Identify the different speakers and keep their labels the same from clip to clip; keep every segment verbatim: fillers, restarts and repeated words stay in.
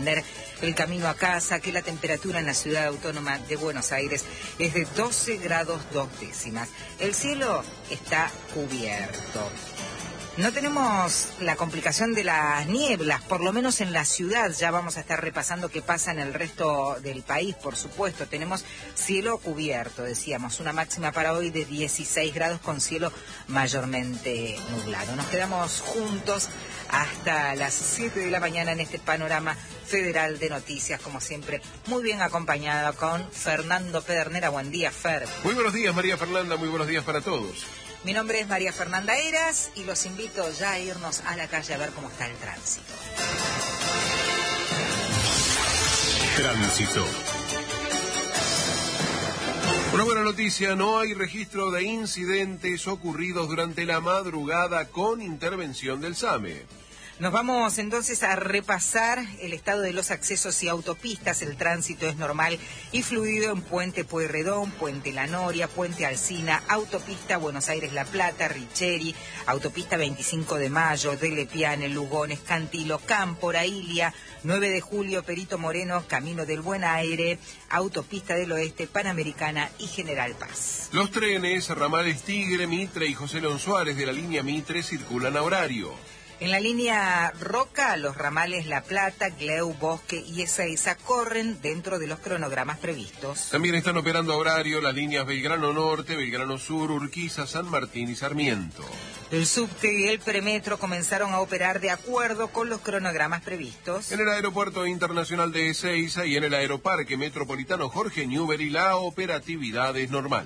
Speaker 1: emprender el camino a casa, que la temperatura en la ciudad autónoma de Buenos Aires es de doce grados dos décimas. El cielo está cubierto. No tenemos la complicación de las nieblas, por lo menos en la ciudad. Ya vamos a estar repasando qué pasa en el resto del país, por supuesto. Tenemos cielo cubierto, decíamos, una máxima para hoy de dieciséis grados con cielo mayormente nublado. Nos quedamos juntos hasta las siete de la mañana en este panorama federal de noticias, como siempre, muy bien acompañada con Fernando Pedernera. Buen día, Fer.
Speaker 2: Muy buenos días, María Fernanda, muy buenos días para todos.
Speaker 1: Mi nombre es María Fernanda Eras y los invito ya a irnos a la calle a ver cómo está el tránsito.
Speaker 2: Tránsito. Una buena noticia, no hay registro de incidentes ocurridos durante la madrugada con intervención del SAME.
Speaker 1: Nos vamos entonces a repasar el estado de los accesos y autopistas. El tránsito es normal y fluido en Puente Pueyrredón, Puente La Noria, Puente Alsina, Autopista Buenos Aires-La Plata, Richeri, Autopista veinticinco de Mayo, Dele Piane, Lugones, Cantilo, Cámpora, Ilia, nueve de julio, Perito Moreno, Camino del Buen Aire, Autopista del Oeste, Panamericana y General Paz.
Speaker 2: Los trenes, ramales Tigre, Mitre y José León Suárez de la línea Mitre circulan a horario.
Speaker 1: En la línea Roca, los ramales La Plata, Gleu, Bosque y Ezeiza corren dentro de los cronogramas previstos.
Speaker 2: También están operando a horario las líneas Belgrano Norte, Belgrano Sur, Urquiza, San Martín y Sarmiento.
Speaker 1: El subte y el premetro comenzaron a operar de acuerdo con los cronogramas previstos.
Speaker 2: En el Aeropuerto Internacional de Ezeiza y en el Aeroparque Metropolitano Jorge Newbery la operatividad es normal.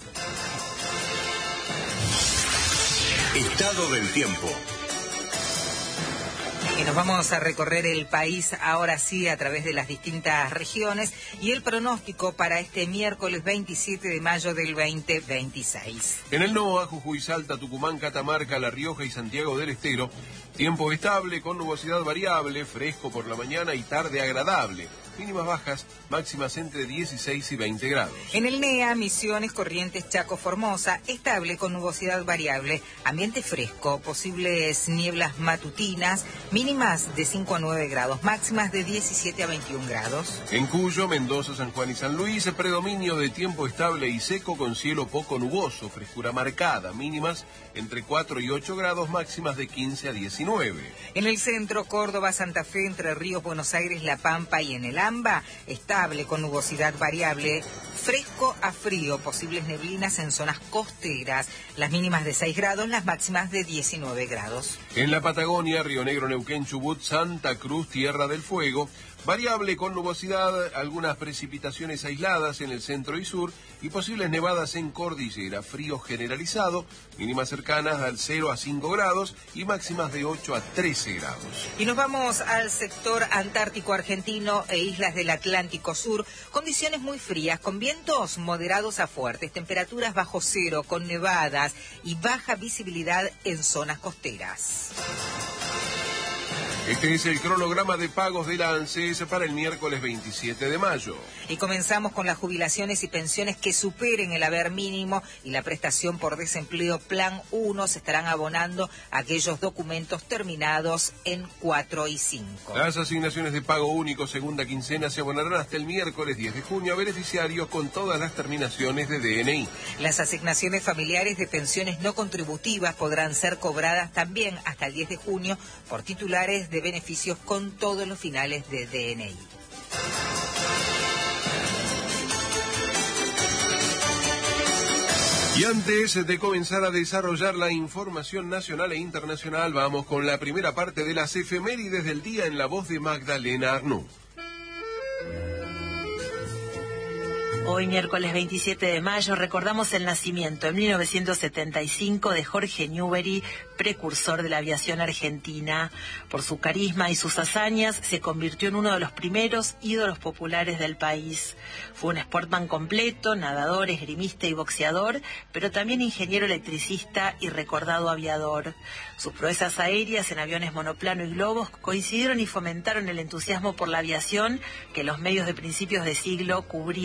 Speaker 3: Estado del tiempo.
Speaker 1: Y nos vamos a recorrer el país ahora sí a través de las distintas regiones y el pronóstico para este miércoles veintisiete de mayo del veinte veintiséis.
Speaker 2: En el NOA, Jujuy, Salta, Tucumán, Catamarca, La Rioja y Santiago del Estero, tiempo estable con nubosidad variable, fresco por la mañana y tarde agradable. Mínimas bajas, máximas entre dieciséis y veinte grados.
Speaker 1: En el NEA, Misiones, Corrientes, Chaco, Formosa, estable con nubosidad variable, ambiente fresco, posibles nieblas matutinas, mínimas de cinco a nueve grados, máximas de diecisiete a veintiún grados.
Speaker 2: En Cuyo, Mendoza, San Juan y San Luis, predominio de tiempo estable y seco con cielo poco nuboso, frescura marcada, mínimas entre cuatro y ocho grados, máximas de quince a diecinueve.
Speaker 1: En el centro, Córdoba, Santa Fe, Entre Ríos, Buenos Aires, La Pampa y en el AMBA, estable con nubosidad variable, fresco a frío, posibles neblinas en zonas costeras, las mínimas de seis grados, las máximas de diecinueve grados.
Speaker 2: En la Patagonia, Río Negro, Neuquén, Chubut, Santa Cruz, Tierra del Fuego, variable con nubosidad, algunas precipitaciones aisladas en el centro y sur y posibles nevadas en cordillera, frío generalizado, mínimas cercanas al cero a cinco grados y máximas de ocho a trece grados.
Speaker 1: Y nos vamos al sector antártico argentino e islas del Atlántico Sur, condiciones muy frías, con vientos moderados a fuertes, temperaturas bajo cero, con nevadas y baja visibilidad en zonas costeras.
Speaker 2: Este es el cronograma de pagos de la ANSES para el miércoles veintisiete de mayo.
Speaker 1: Y comenzamos con las jubilaciones y pensiones que superen el haber mínimo y la prestación por desempleo Plan uno. Se estarán abonando aquellos documentos terminados en cuatro y cinco.
Speaker 2: Las asignaciones de pago único segunda quincena se abonarán hasta el miércoles diez de junio a beneficiarios con todas las terminaciones de D N I.
Speaker 1: Las asignaciones familiares de pensiones no contributivas podrán ser cobradas también hasta el diez de junio por titulares de beneficios con todos los finales de D N I.
Speaker 2: Y antes de comenzar a desarrollar la información nacional e internacional, vamos con la primera parte de las efemérides del día en la voz de Magdalena Arnú.
Speaker 4: Hoy, miércoles veintisiete de mayo, recordamos el nacimiento en mil novecientos setenta y cinco de Jorge Newbery, precursor de la aviación argentina. Por su carisma y sus hazañas, se convirtió en uno de los primeros ídolos populares del país. Fue un sportman completo, nadador, esgrimista y boxeador, pero también ingeniero electricista y recordado aviador. Sus proezas aéreas en aviones monoplano y globos coincidieron y fomentaron el entusiasmo por la aviación que los medios de principios de siglo cubrían con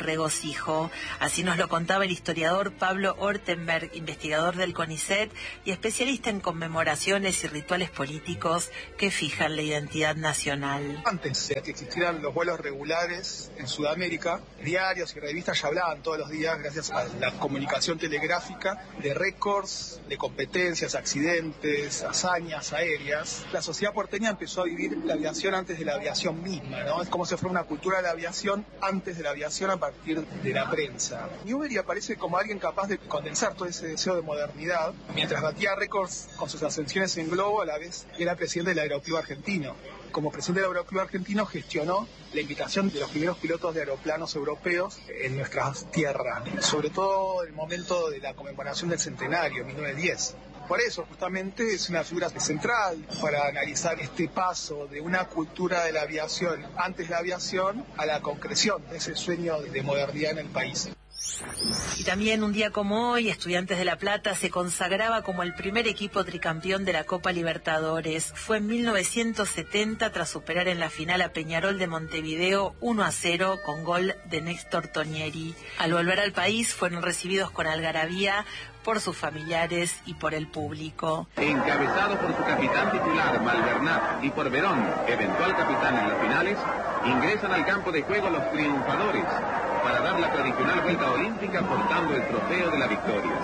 Speaker 4: regocijo. Así nos lo contaba el historiador Pablo Ortenberg, investigador del CONICET y especialista en conmemoraciones y rituales políticos que fijan la identidad nacional.
Speaker 3: Antes de que existieran los vuelos regulares en Sudamérica, diarios y revistas ya hablaban todos los días, gracias a la comunicación telegráfica, de récords, de competencias, accidentes, hazañas aéreas. La sociedad porteña empezó a vivir la aviación antes de la aviación misma, ¿no? Es como si fuera una cultura de la aviación antes de la aviación a partir de la prensa. Newbery aparece como alguien capaz de condensar todo ese deseo de modernidad, mientras batía récords con sus ascensiones en globo, a la vez era presidente del Aeroclub Argentino. Como presidente del Aeroclub Argentino gestionó la invitación de los primeros pilotos de aeroplanos europeos en nuestras tierras, sobre todo en el momento de la conmemoración del centenario, en mil novecientos diez. Por eso, justamente, es una figura central para analizar este paso de una cultura de la aviación antes de la aviación a la concreción de ese sueño de modernidad en el país.
Speaker 4: Y también un día como hoy, Estudiantes de La Plata se consagraba como el primer equipo tricampeón de la Copa Libertadores. Fue en mil novecientos setenta tras superar en la final a Peñarol de Montevideo uno a cero con gol de Néstor Tonieri. Al volver al país fueron recibidos con algarabía por sus familiares y por el público.
Speaker 5: Encabezado por su capitán titular, Malvernat, y por Verón, eventual capitán en las finales, ingresan al campo de juego los triunfadores para dar la tradicional vuelta olímpica portando el trofeo de la victoria.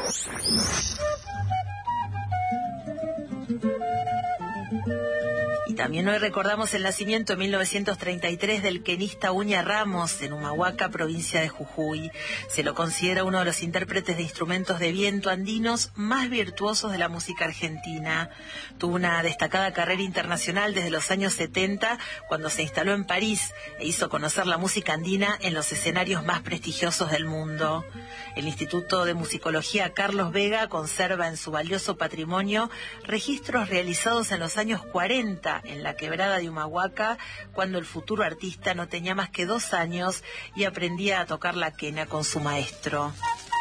Speaker 4: Y también hoy recordamos el nacimiento en mil novecientos treinta y tres del quenista Uña Ramos en Humahuaca, provincia de Jujuy. Se lo considera uno de los intérpretes de instrumentos de viento andinos más virtuosos de la música argentina. Tuvo una destacada carrera internacional desde los años setenta, cuando se instaló en París e hizo conocer la música andina en los escenarios más prestigiosos del mundo. El Instituto de Musicología Carlos Vega conserva en su valioso patrimonio registros realizados en los años cuarenta en la quebrada de Humahuaca, cuando el futuro artista no tenía más que dos años y aprendía a tocar la quena con su maestro.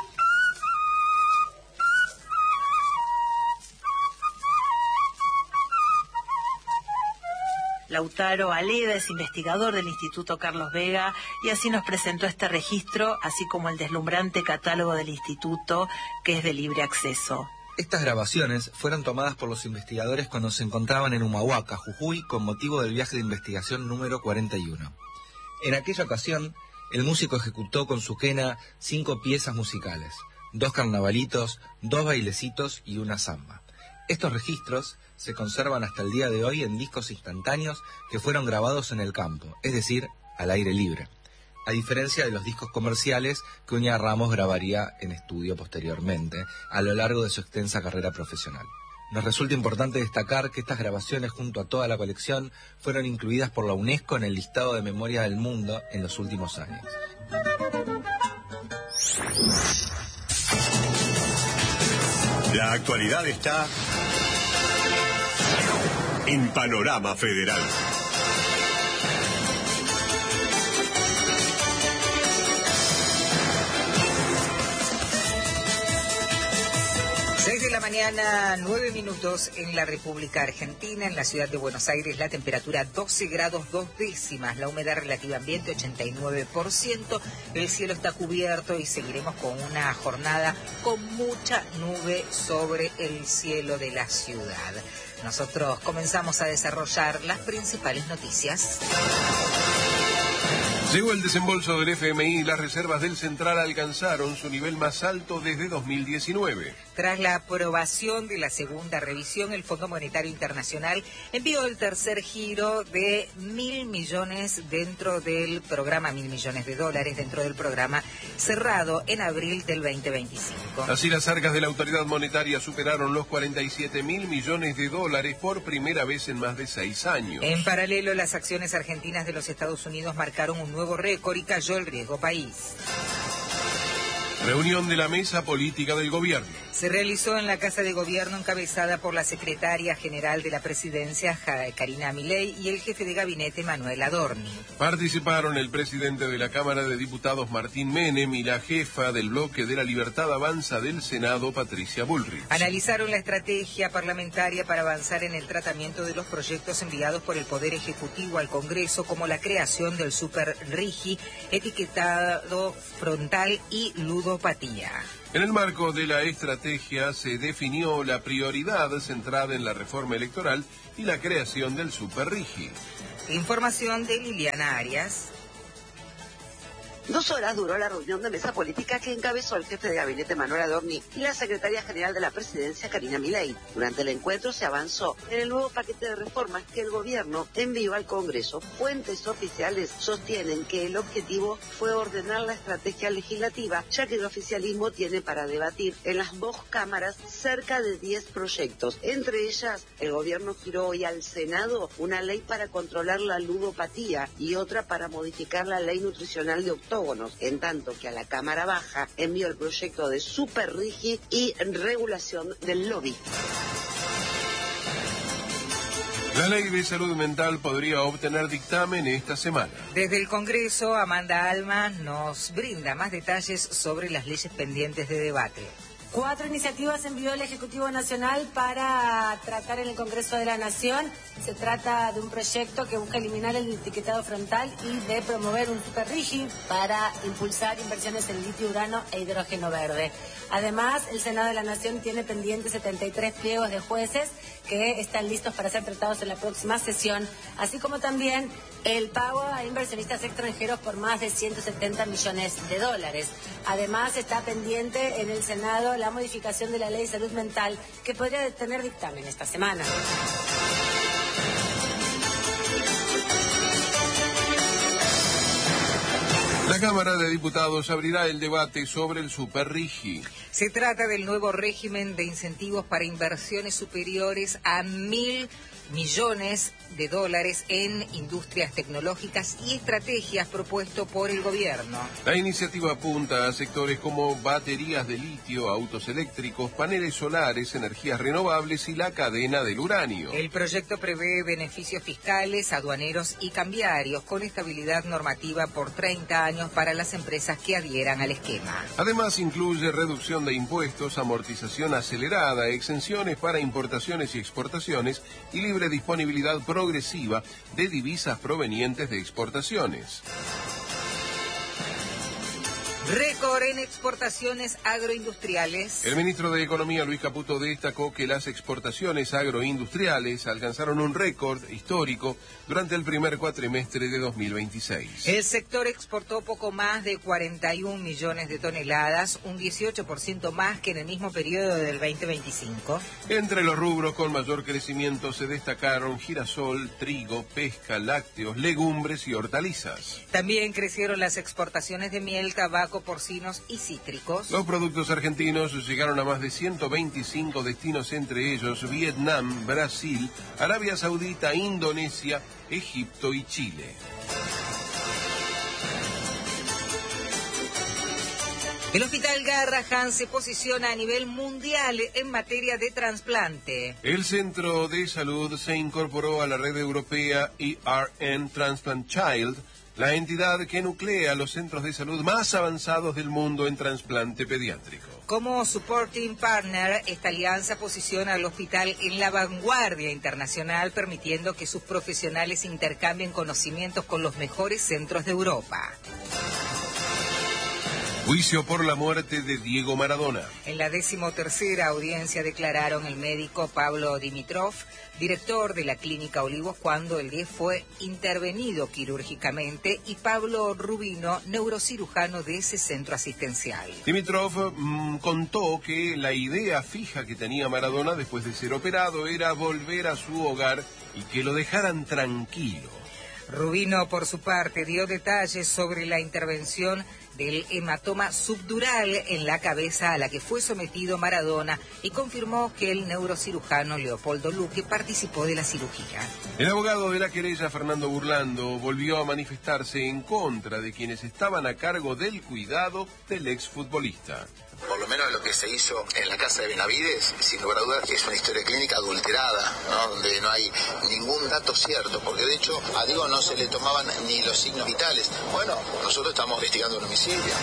Speaker 4: Lautaro Aleda es investigador del Instituto Carlos Vega y así nos presentó este registro, así como el deslumbrante catálogo del instituto, que es de libre acceso.
Speaker 6: Estas grabaciones fueron tomadas por los investigadores cuando se encontraban en Humahuaca, Jujuy, con motivo del viaje de investigación número cuarenta y uno. En aquella ocasión, el músico ejecutó con su quena cinco piezas musicales, dos carnavalitos, dos bailecitos y una samba. Estos registros se conservan hasta el día de hoy en discos instantáneos que fueron grabados en el campo, es decir, al aire libre, a diferencia de los discos comerciales que Uña Ramos grabaría en estudio posteriormente, a lo largo de su extensa carrera profesional. Nos resulta importante destacar que estas grabaciones, junto a toda la colección, fueron incluidas por la UNESCO en el listado de Memoria del Mundo en los últimos años.
Speaker 7: La actualidad está en Panorama Federal.
Speaker 1: seis de la mañana, nueve minutos en la República Argentina, en la ciudad de Buenos Aires, la temperatura doce grados dos décimas, la humedad relativa ambiente ochenta y nueve por ciento, el cielo está cubierto y seguiremos con una jornada con mucha nube sobre el cielo de la ciudad. Nosotros comenzamos a desarrollar las principales noticias.
Speaker 2: Llegó el desembolso del F M I y las reservas del Central alcanzaron su nivel más alto desde dos mil diecinueve.
Speaker 1: Tras la aprobación de la segunda revisión, el Fondo Monetario Internacional envió el tercer giro de mil millones dentro del programa, mil millones de dólares dentro del programa cerrado en abril del veinte veinticinco.
Speaker 2: Así, las arcas de la autoridad monetaria superaron los cuarenta y siete mil millones de dólares por primera vez en más de seis años.
Speaker 1: En paralelo, las acciones argentinas de los Estados Unidos marcaron un nuevo récord y cayó el riesgo país.
Speaker 2: Reunión de la mesa política del gobierno.
Speaker 1: se realizó en la Casa de Gobierno encabezada por la secretaria general de la Presidencia, Karina Milei, y el jefe de gabinete, Manuel Adorni.
Speaker 2: Participaron el presidente de la Cámara de Diputados, Martín Menem, y la jefa del bloque de la Libertad Avanza del Senado, Patricia Bullrich.
Speaker 1: Analizaron la estrategia parlamentaria para avanzar en el tratamiento de los proyectos enviados por el Poder Ejecutivo al Congreso, como la creación del Super Rigi, etiquetado frontal y ludopatía.
Speaker 2: En el marco de la estrategia se definió la prioridad centrada en la reforma electoral y la creación del Super Rigi.
Speaker 1: Información de Liliana Arias.
Speaker 8: Dos horas duró la reunión de mesa política que encabezó el jefe de gabinete Manuel Adorni y la secretaria general de la Presidencia, Karina Milei. Durante el encuentro se avanzó en el nuevo paquete de reformas que el gobierno envió al Congreso. Fuentes oficiales sostienen que el objetivo fue ordenar la estrategia legislativa, ya que el oficialismo tiene para debatir en las dos cámaras cerca de diez proyectos. Entre ellas, el gobierno giró hoy al Senado una ley para controlar la ludopatía y otra para modificar la ley nutricional de octógonos, en tanto que a la Cámara Baja envió el proyecto de Super Rigi y regulación del lobby.
Speaker 2: La ley de salud mental podría obtener dictamen esta semana.
Speaker 1: Desde el Congreso, Amanda Alma nos brinda más detalles sobre las leyes pendientes de debate.
Speaker 9: Cuatro iniciativas envió el Ejecutivo Nacional para tratar en el Congreso de la Nación. Se trata de un proyecto que busca eliminar el etiquetado frontal y de promover un super rigi para impulsar inversiones en litio, urano e hidrógeno verde. Además, el Senado de la Nación tiene pendientes setenta y tres pliegos de jueces que están listos para ser tratados en la próxima sesión, así como también el pago a inversionistas extranjeros por más de ciento setenta millones de dólares. Además, está pendiente en el Senado la modificación de la Ley de Salud Mental, que podría tener dictamen esta semana.
Speaker 2: La Cámara de Diputados abrirá el debate sobre el Super Rigi.
Speaker 1: Se trata del nuevo régimen de incentivos para inversiones superiores a mil millones de dólares en industrias tecnológicas y estrategias propuesto por el gobierno.
Speaker 2: La iniciativa apunta a sectores como baterías de litio, autos eléctricos, paneles solares, energías renovables y la cadena del uranio.
Speaker 1: El proyecto prevé beneficios fiscales, aduaneros y cambiarios con estabilidad normativa por treinta años para las empresas que adhieran al esquema.
Speaker 2: Además, incluye reducción de impuestos, amortización acelerada, exenciones para importaciones y exportaciones y libre disponibilidad progresiva de divisas provenientes de exportaciones.
Speaker 1: Récord en exportaciones agroindustriales.
Speaker 2: El ministro de Economía, Luis Caputo, destacó que las exportaciones agroindustriales alcanzaron un récord histórico durante el primer cuatrimestre de dos mil veintiséis.
Speaker 1: El sector exportó poco más de cuarenta y un millones de toneladas, un dieciocho por ciento más que en el mismo periodo del veinte veinticinco.
Speaker 2: Entre los rubros con mayor crecimiento se destacaron girasol, trigo, pesca, lácteos, legumbres y hortalizas.
Speaker 1: También crecieron las exportaciones de miel, tabaco, porcinos y cítricos.
Speaker 2: Los productos argentinos llegaron a más de ciento veinticinco destinos, entre ellos Vietnam, Brasil, Arabia Saudita, Indonesia, Egipto y Chile.
Speaker 1: El Hospital Garrahan se posiciona a nivel mundial en materia de trasplante.
Speaker 2: El Centro de Salud se incorporó a la red europea E R N Transplant Child, la entidad que nuclea los centros de salud más avanzados del mundo en trasplante pediátrico.
Speaker 1: Como supporting partner, esta alianza posiciona al hospital en la vanguardia internacional, permitiendo que sus profesionales intercambien conocimientos con los mejores centros de Europa.
Speaker 2: Juicio por la muerte de Diego Maradona.
Speaker 1: En la decimotercera audiencia declararon el médico Pablo Dimitrov, director de la Clínica Olivos, cuando el diez fue intervenido quirúrgicamente, y Pablo Rubino, neurocirujano de ese centro asistencial.
Speaker 2: Dimitrov mmm, contó que la idea fija que tenía Maradona después de ser operado era volver a su hogar y que lo dejaran tranquilo.
Speaker 1: Rubino, por su parte, dio detalles sobre la intervención del hematoma subdural en la cabeza a la que fue sometido Maradona y confirmó que el neurocirujano Leopoldo Luque participó de la cirugía.
Speaker 2: El abogado de la querella, Fernando Burlando, volvió a manifestarse en contra de quienes estaban a cargo del cuidado del exfutbolista.
Speaker 10: Por lo menos lo que se hizo en la casa de Benavides, sin lugar a dudas, es una historia clínica adulterada, ¿no? Donde no hay ningún dato cierto, porque de hecho a Diego no se le tomaban ni los signos vitales. Bueno, nosotros estamos investigando un homicidio.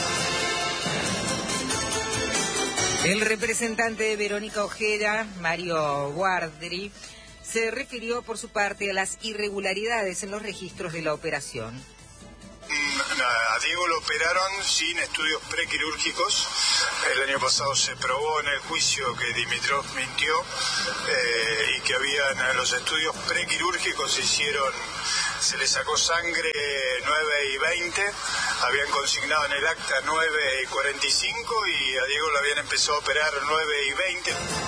Speaker 1: El representante de Verónica Ojeda, Mario Guardri, se refirió por su parte a las irregularidades en los registros de la operación.
Speaker 11: A Diego lo operaron sin estudios prequirúrgicos. El año pasado se probó en el juicio que Dimitrov mintió eh, y que habían los estudios prequirúrgicos se hicieron, se le sacó sangre nueve y veinte, habían consignado en el acta nueve y cuarenta y cinco y a Diego lo habían empezado a operar nueve y veinte.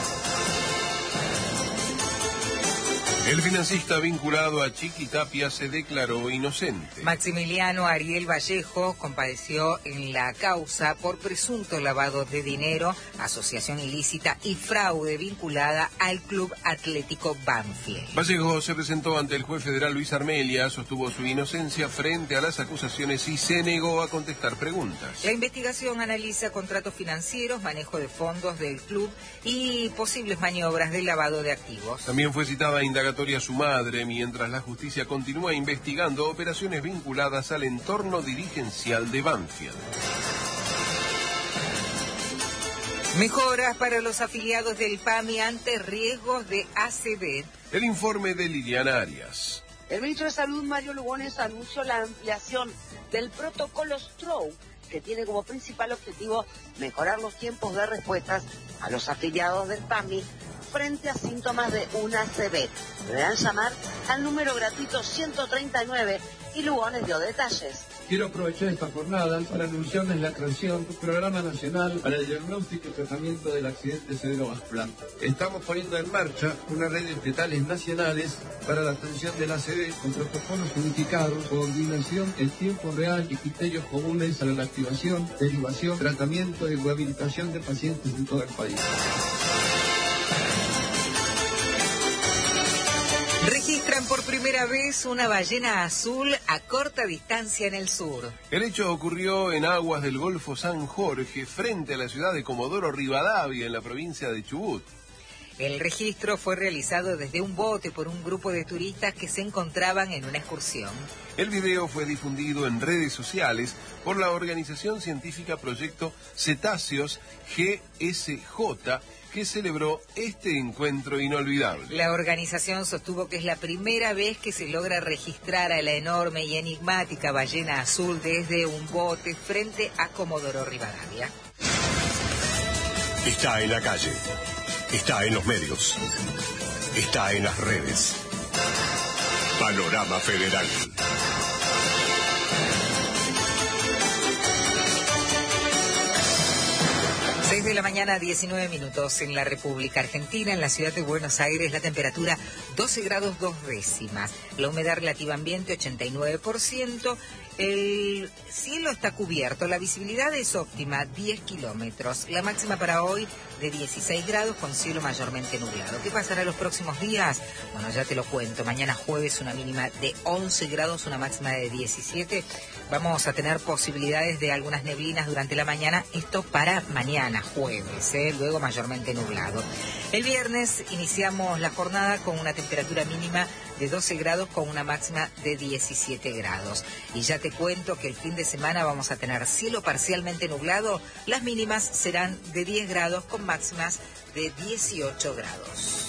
Speaker 2: El financista vinculado a Chiquitapia se declaró inocente.
Speaker 1: Maximiliano Ariel Vallejo compareció en la causa por presunto lavado de dinero, asociación ilícita y fraude vinculada al Club Atlético Banfield.
Speaker 2: Vallejo se presentó ante el juez federal Luis Armelia, sostuvo su inocencia frente a las acusaciones y se negó a contestar preguntas.
Speaker 1: La investigación analiza contratos financieros, manejo de fondos del club y posibles maniobras de lavado de activos.
Speaker 2: También fue citada a indagatoria a su madre, mientras la justicia continúa investigando operaciones vinculadas al entorno dirigencial de Banfield.
Speaker 1: Mejoras para los afiliados del P A M I ante riesgos de A C V.
Speaker 2: El informe de Liliana Arias.
Speaker 8: El ministro de Salud, Mario Lugones, anunció la ampliación del protocolo Stroke, que tiene como principal objetivo mejorar los tiempos de respuestas a los afiliados del P A M I frente a síntomas de una A C V. Deberán llamar al número gratuito ciento treinta y nueve y Lugones dio detalles.
Speaker 12: Quiero aprovechar esta jornada para anunciarles la creación de un programa nacional para el diagnóstico y tratamiento del accidente cerebrovascular. Estamos poniendo en marcha una red de hospitales nacionales para la atención del A C V con protocolos unificados, coordinación en tiempo real y criterios comunes para la activación, derivación, tratamiento y rehabilitación de pacientes en todo el país.
Speaker 1: Registran por primera vez una ballena azul a corta distancia en el sur.
Speaker 2: El hecho ocurrió en aguas del Golfo San Jorge, frente a la ciudad de Comodoro Rivadavia, en la provincia de Chubut.
Speaker 1: El registro fue realizado desde un bote por un grupo de turistas que se encontraban en una excursión.
Speaker 2: El video fue difundido en redes sociales por la organización científica Proyecto Cetáceos G S J, que celebró este encuentro inolvidable.
Speaker 1: La organización sostuvo que es la primera vez que se logra registrar a la enorme y enigmática ballena azul desde un bote frente a Comodoro Rivadavia.
Speaker 7: Está en la calle, está en los medios, está en las redes. Panorama Federal.
Speaker 1: seis de la mañana, diecinueve minutos en la República Argentina. En la ciudad de Buenos Aires la temperatura doce grados dos décimas. La humedad relativa ambiente ochenta y nueve por ciento. El cielo está cubierto, la visibilidad es óptima, diez kilómetros. La máxima para hoy de dieciséis grados con cielo mayormente nublado. ¿Qué pasará los próximos días? Bueno, ya te lo cuento. Mañana jueves una mínima de once grados, una máxima de diecisiete. Vamos a tener posibilidades de algunas neblinas durante la mañana. Esto para mañana jueves, ¿eh? Luego mayormente nublado. El viernes iniciamos la jornada con una temperatura mínima de doce grados con una máxima de diecisiete grados. Y ya te cuento que el fin de semana vamos a tener cielo parcialmente nublado. Las mínimas serán de diez grados con máximas de dieciocho grados.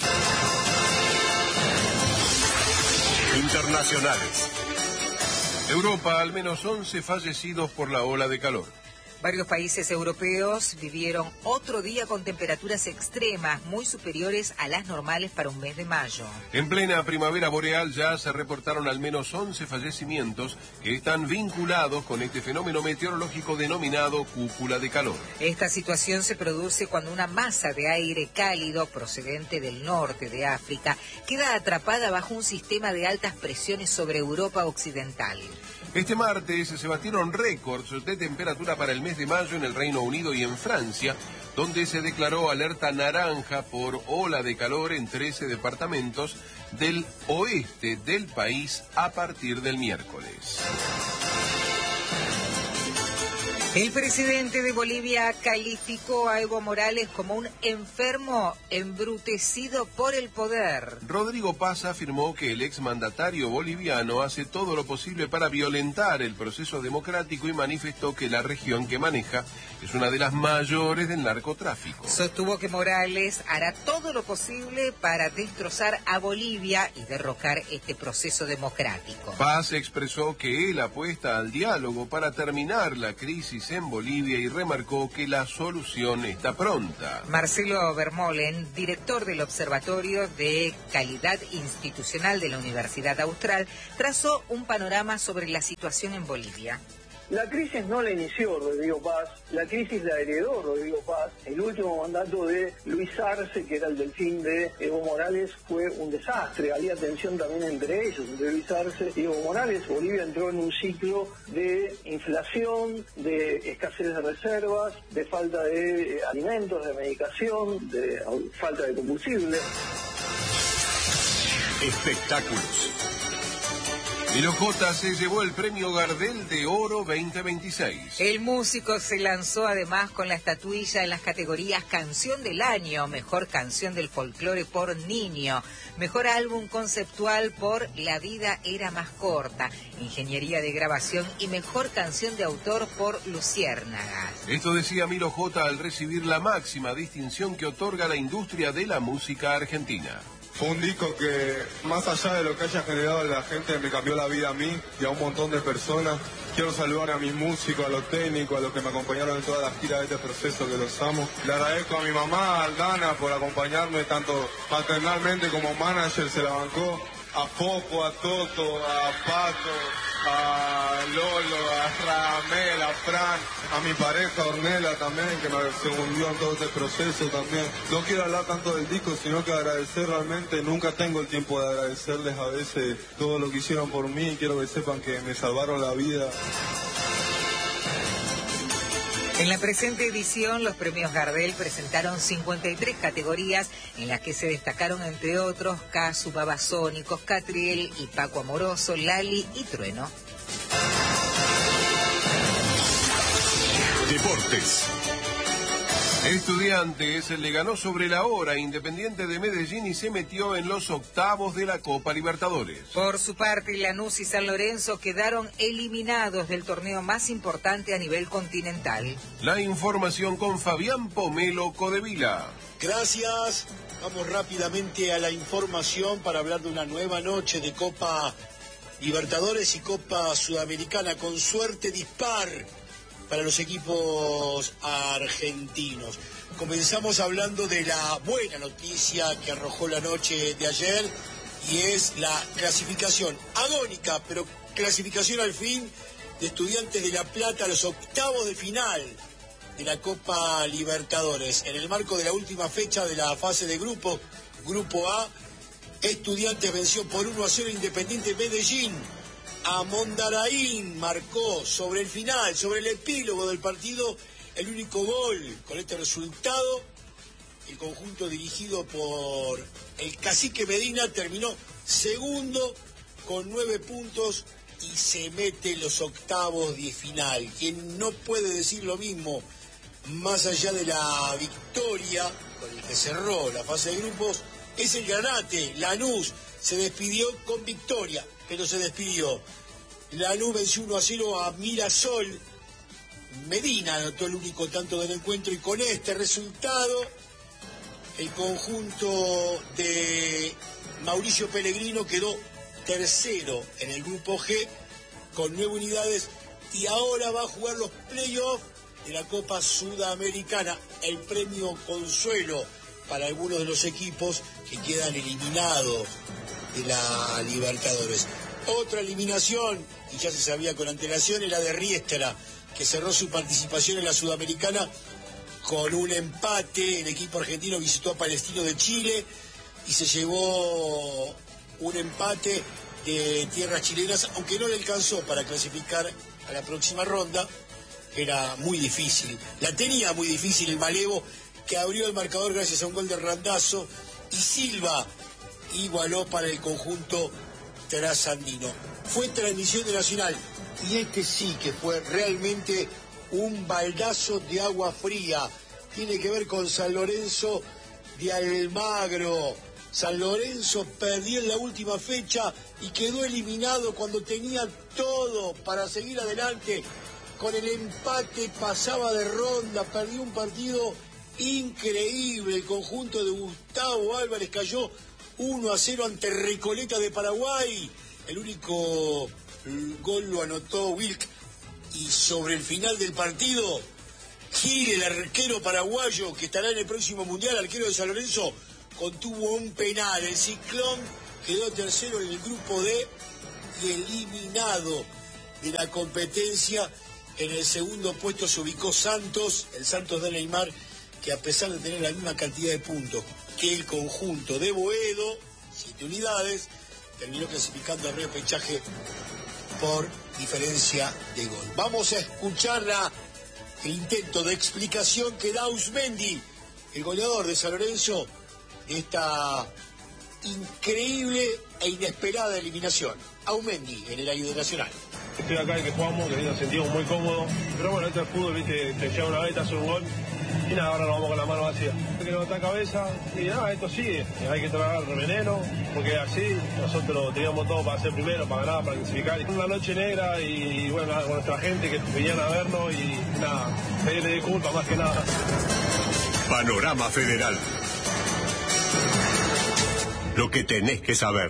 Speaker 7: Internacionales.
Speaker 2: Europa, al menos once fallecidos por la ola de calor.
Speaker 1: Varios países europeos vivieron otro día con temperaturas extremas muy superiores a las normales para un mes de mayo.
Speaker 2: En plena primavera boreal ya se reportaron al menos once fallecimientos que están vinculados con este fenómeno meteorológico denominado cúpula de calor.
Speaker 1: Esta situación se produce cuando una masa de aire cálido procedente del norte de África queda atrapada bajo un sistema de altas presiones sobre Europa occidental.
Speaker 2: Este martes se batieron récords de temperatura para el mes de mayo en el Reino Unido y en Francia, donde se declaró alerta naranja por ola de calor en trece departamentos del oeste del país a partir del miércoles.
Speaker 1: El presidente de Bolivia calificó a Evo Morales como un enfermo embrutecido por el poder.
Speaker 2: Rodrigo Paz afirmó que el exmandatario boliviano hace todo lo posible para violentar el proceso democrático y manifestó que la región que maneja es una de las mayores del narcotráfico.
Speaker 1: Sostuvo que Morales hará todo lo posible para destrozar a Bolivia y derrocar este proceso democrático.
Speaker 2: Paz expresó que él apuesta al diálogo para terminar la crisis en Bolivia y remarcó que la solución está pronta.
Speaker 1: Marcelo Vermolen, director del Observatorio de Calidad Institucional de la Universidad Austral, trazó un panorama sobre la situación en Bolivia.
Speaker 13: La crisis no la inició Rodrigo Paz, la crisis la heredó Rodrigo Paz. El último mandato de Luis Arce, que era el delfín de Evo Morales, fue un desastre. Había tensión también entre ellos, entre Luis Arce y Evo Morales. Bolivia entró en un ciclo de inflación, de escasez de reservas, de falta de alimentos, de medicación, de falta de combustible.
Speaker 7: Espectáculos.
Speaker 2: Milo J se llevó el premio Gardel de Oro veinte veintiséis.
Speaker 1: El músico se lanzó además con la estatuilla en las categorías Canción del Año, Mejor Canción del Folclore por Niño, Mejor Álbum Conceptual por La Vida Era Más Corta, Ingeniería de Grabación y Mejor Canción de Autor por Luciérnagas.
Speaker 2: Esto decía Milo J al recibir la máxima distinción que otorga la industria de la música argentina.
Speaker 14: Fue un disco que, más allá de lo que haya generado la gente, me cambió la vida a mí y a un montón de personas. Quiero saludar a mis músicos, a los técnicos, a los que me acompañaron en toda la gira de este proceso, que los amo. Le agradezco a mi mamá, a Aldana, por acompañarme tanto paternalmente como manager, se la bancó. A Foco, a Toto, a Pato, a Lolo, a Ramel, a Fran, a mi pareja Ornella también, que me se hundió en todo este proceso también. No quiero hablar tanto del disco, sino que agradecer realmente. Nunca tengo el tiempo de agradecerles a veces todo lo que hicieron por mí. Quiero que sepan que me salvaron la vida.
Speaker 1: En la presente edición, los premios Gardel presentaron cincuenta y tres categorías en las que se destacaron, entre otros, Casu, Babasónicos, Catriel y Paco Amoroso, Lali y Trueno.
Speaker 7: Deportes.
Speaker 2: Estudiantes le ganó sobre la hora Independiente de Medellín y se metió en los octavos de la Copa Libertadores.
Speaker 1: Por su parte, Lanús y San Lorenzo quedaron eliminados del torneo más importante a nivel continental.
Speaker 2: La información con Fabián Pomelo Codevila.
Speaker 15: Gracias. Vamos rápidamente a la información para hablar de una nueva noche de Copa Libertadores y Copa Sudamericana con suerte dispar para los equipos argentinos. Comenzamos hablando de la buena noticia que arrojó la noche de ayer y es la clasificación agónica, pero clasificación al fin de Estudiantes de La Plata a los octavos de final de la Copa Libertadores. En el marco de la última fecha de la fase de grupo, Grupo A, Estudiantes venció por uno a cero Independiente Medellín. A Mondaraín marcó sobre el final, sobre el epílogo del partido, el único gol. Con este resultado, el conjunto dirigido por el Cacique Medina terminó segundo con nueve puntos y se mete en los octavos de final. Quien no puede decir lo mismo, más allá de la victoria con el que cerró la fase de grupos, es el Granate. Lanús se despidió con victoria, pero se despidió. Lanús venció uno a cero a Mirasol. Medina anotó el único tanto del encuentro y con este resultado el conjunto de Mauricio Pellegrino quedó tercero en el grupo G con nueve unidades y ahora va a jugar los playoffs de la Copa Sudamericana, el premio consuelo para algunos de los equipos que quedan eliminados de la Libertadores. Otra eliminación, y ya se sabía con antelación, era de Riestra, que cerró su participación en la Sudamericana con un empate. El equipo argentino visitó a Palestino de Chile y se llevó un empate de tierras chilenas, aunque no le alcanzó para clasificar a la próxima ronda. Era muy difícil, la tenía muy difícil el Malevo, que abrió el marcador gracias a un gol de Randazzo, y Silva igualó para el conjunto trasandino. Fue transmisión de Nacional, y este sí que fue realmente un baldazo de agua fría. Tiene que ver con San Lorenzo de Almagro. San Lorenzo perdió en la última fecha y quedó eliminado cuando tenía todo para seguir adelante. Con el empate pasaba de ronda, perdió un partido increíble. El conjunto de Gustavo Álvarez cayó uno a cero ante Recoleta de Paraguay. El único gol lo anotó Wilk. Y sobre el final del partido, Gil, el arquero paraguayo que estará en el próximo Mundial, arquero de San Lorenzo, contuvo un penal. El Ciclón quedó tercero en el grupo D y eliminado de la competencia. En el segundo puesto se ubicó Santos, el Santos de Neymar, que a pesar de tener la misma cantidad de puntos que el conjunto de Boedo, siete unidades, terminó clasificando al repechaje por diferencia de gol. Vamos a escuchar la, el intento de explicación que da Ausmendi, el goleador de San Lorenzo, de esta increíble e inesperada eliminación. Ausmendi en el año de Nacional.
Speaker 16: Estoy acá y que jugamos, que nos sentimos muy cómodos, pero bueno, esto es fútbol, viste, te lleva una vez, te hace un gol, y nada, ahora nos vamos con la mano vacía. Hay que levantar cabeza, y nada, esto sigue, hay que tragar veneno, porque así nosotros teníamos todo para ser primero, para ganar, para clasificar. Una noche negra y bueno, con nuestra gente que venían a vernos y nada, pedirle disculpas más que nada.
Speaker 7: Panorama Federal. Lo que tenés que saber.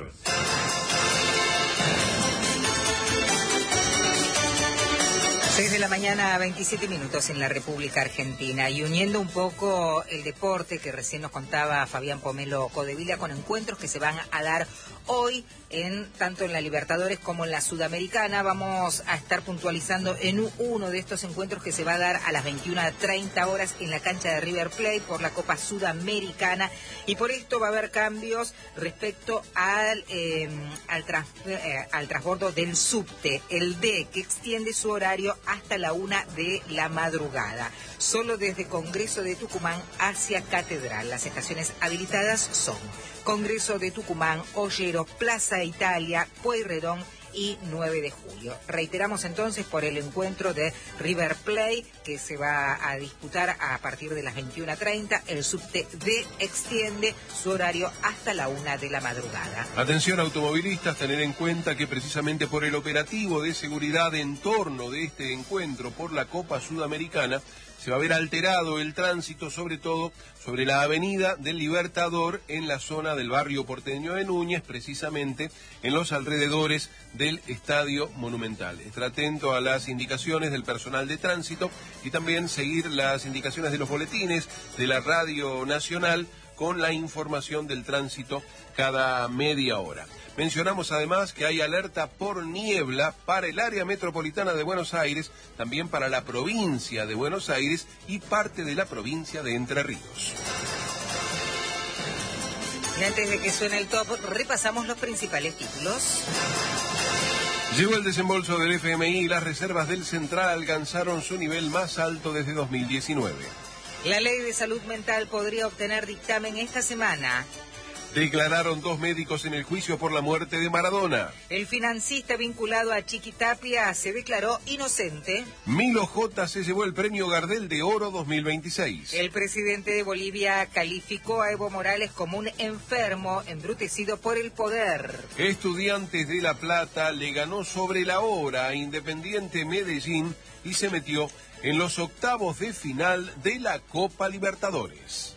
Speaker 1: seis de la mañana, veintisiete minutos en la República Argentina. Y uniendo un poco el deporte que recién nos contaba Fabián Pomelo Codevila, con encuentros que se van a dar hoy, en tanto en la Libertadores como en la Sudamericana. Vamos a estar puntualizando en uno de estos encuentros que se va a dar a las veintiuna treinta horas en la cancha de River Plate por la Copa Sudamericana. Y por esto va a haber cambios respecto al, eh, al, trans, eh, al transbordo del subte, el D, que extiende su horario hasta la una de la madrugada. Solo desde Congreso de Tucumán hacia Catedral. Las estaciones habilitadas son Congreso de Tucumán, Ollero, Plaza Italia, Pueyrredón y nueve de julio. Reiteramos entonces por el encuentro de River Plate que se va a disputar a partir de las veintiuna treinta. El subte D extiende su horario hasta la una de la madrugada.
Speaker 2: Atención automovilistas, tener en cuenta que precisamente por el operativo de seguridad en torno de este encuentro por la Copa Sudamericana se va a ver alterado el tránsito, sobre todo sobre la avenida del Libertador en la zona del barrio porteño de Núñez, precisamente en los alrededores del Estadio Monumental. Estar atento a las indicaciones del personal de tránsito y también seguir las indicaciones de los boletines de la Radio Nacional con la información del tránsito cada media hora. Mencionamos además que hay alerta por niebla para el área metropolitana de Buenos Aires, también para la provincia de Buenos Aires y parte de la provincia de Entre Ríos.
Speaker 1: Y antes de que suene el top, repasamos los principales títulos.
Speaker 2: Llegó el desembolso del F M I y las reservas del Central alcanzaron su nivel más alto desde dos mil diecinueve.
Speaker 1: La ley de salud mental podría obtener dictamen esta semana.
Speaker 2: Declararon dos médicos en el juicio por la muerte de Maradona.
Speaker 1: El financista vinculado a Chiquitapia se declaró inocente.
Speaker 2: Milo J. se llevó el premio Gardel de Oro dos mil veintiséis.
Speaker 1: El presidente de Bolivia calificó a Evo Morales como un enfermo embrutecido por el poder.
Speaker 2: Estudiantes de La Plata le ganó sobre la hora a Independiente Medellín y se metió en los octavos de final de la Copa Libertadores.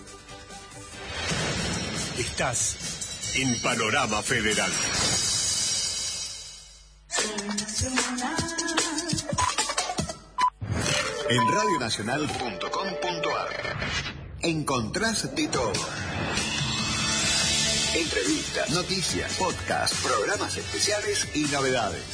Speaker 7: Estás en Panorama Federal. En radio nacional punto com punto a r encontrás de todo. Entrevistas, noticias, podcasts, programas especiales y novedades.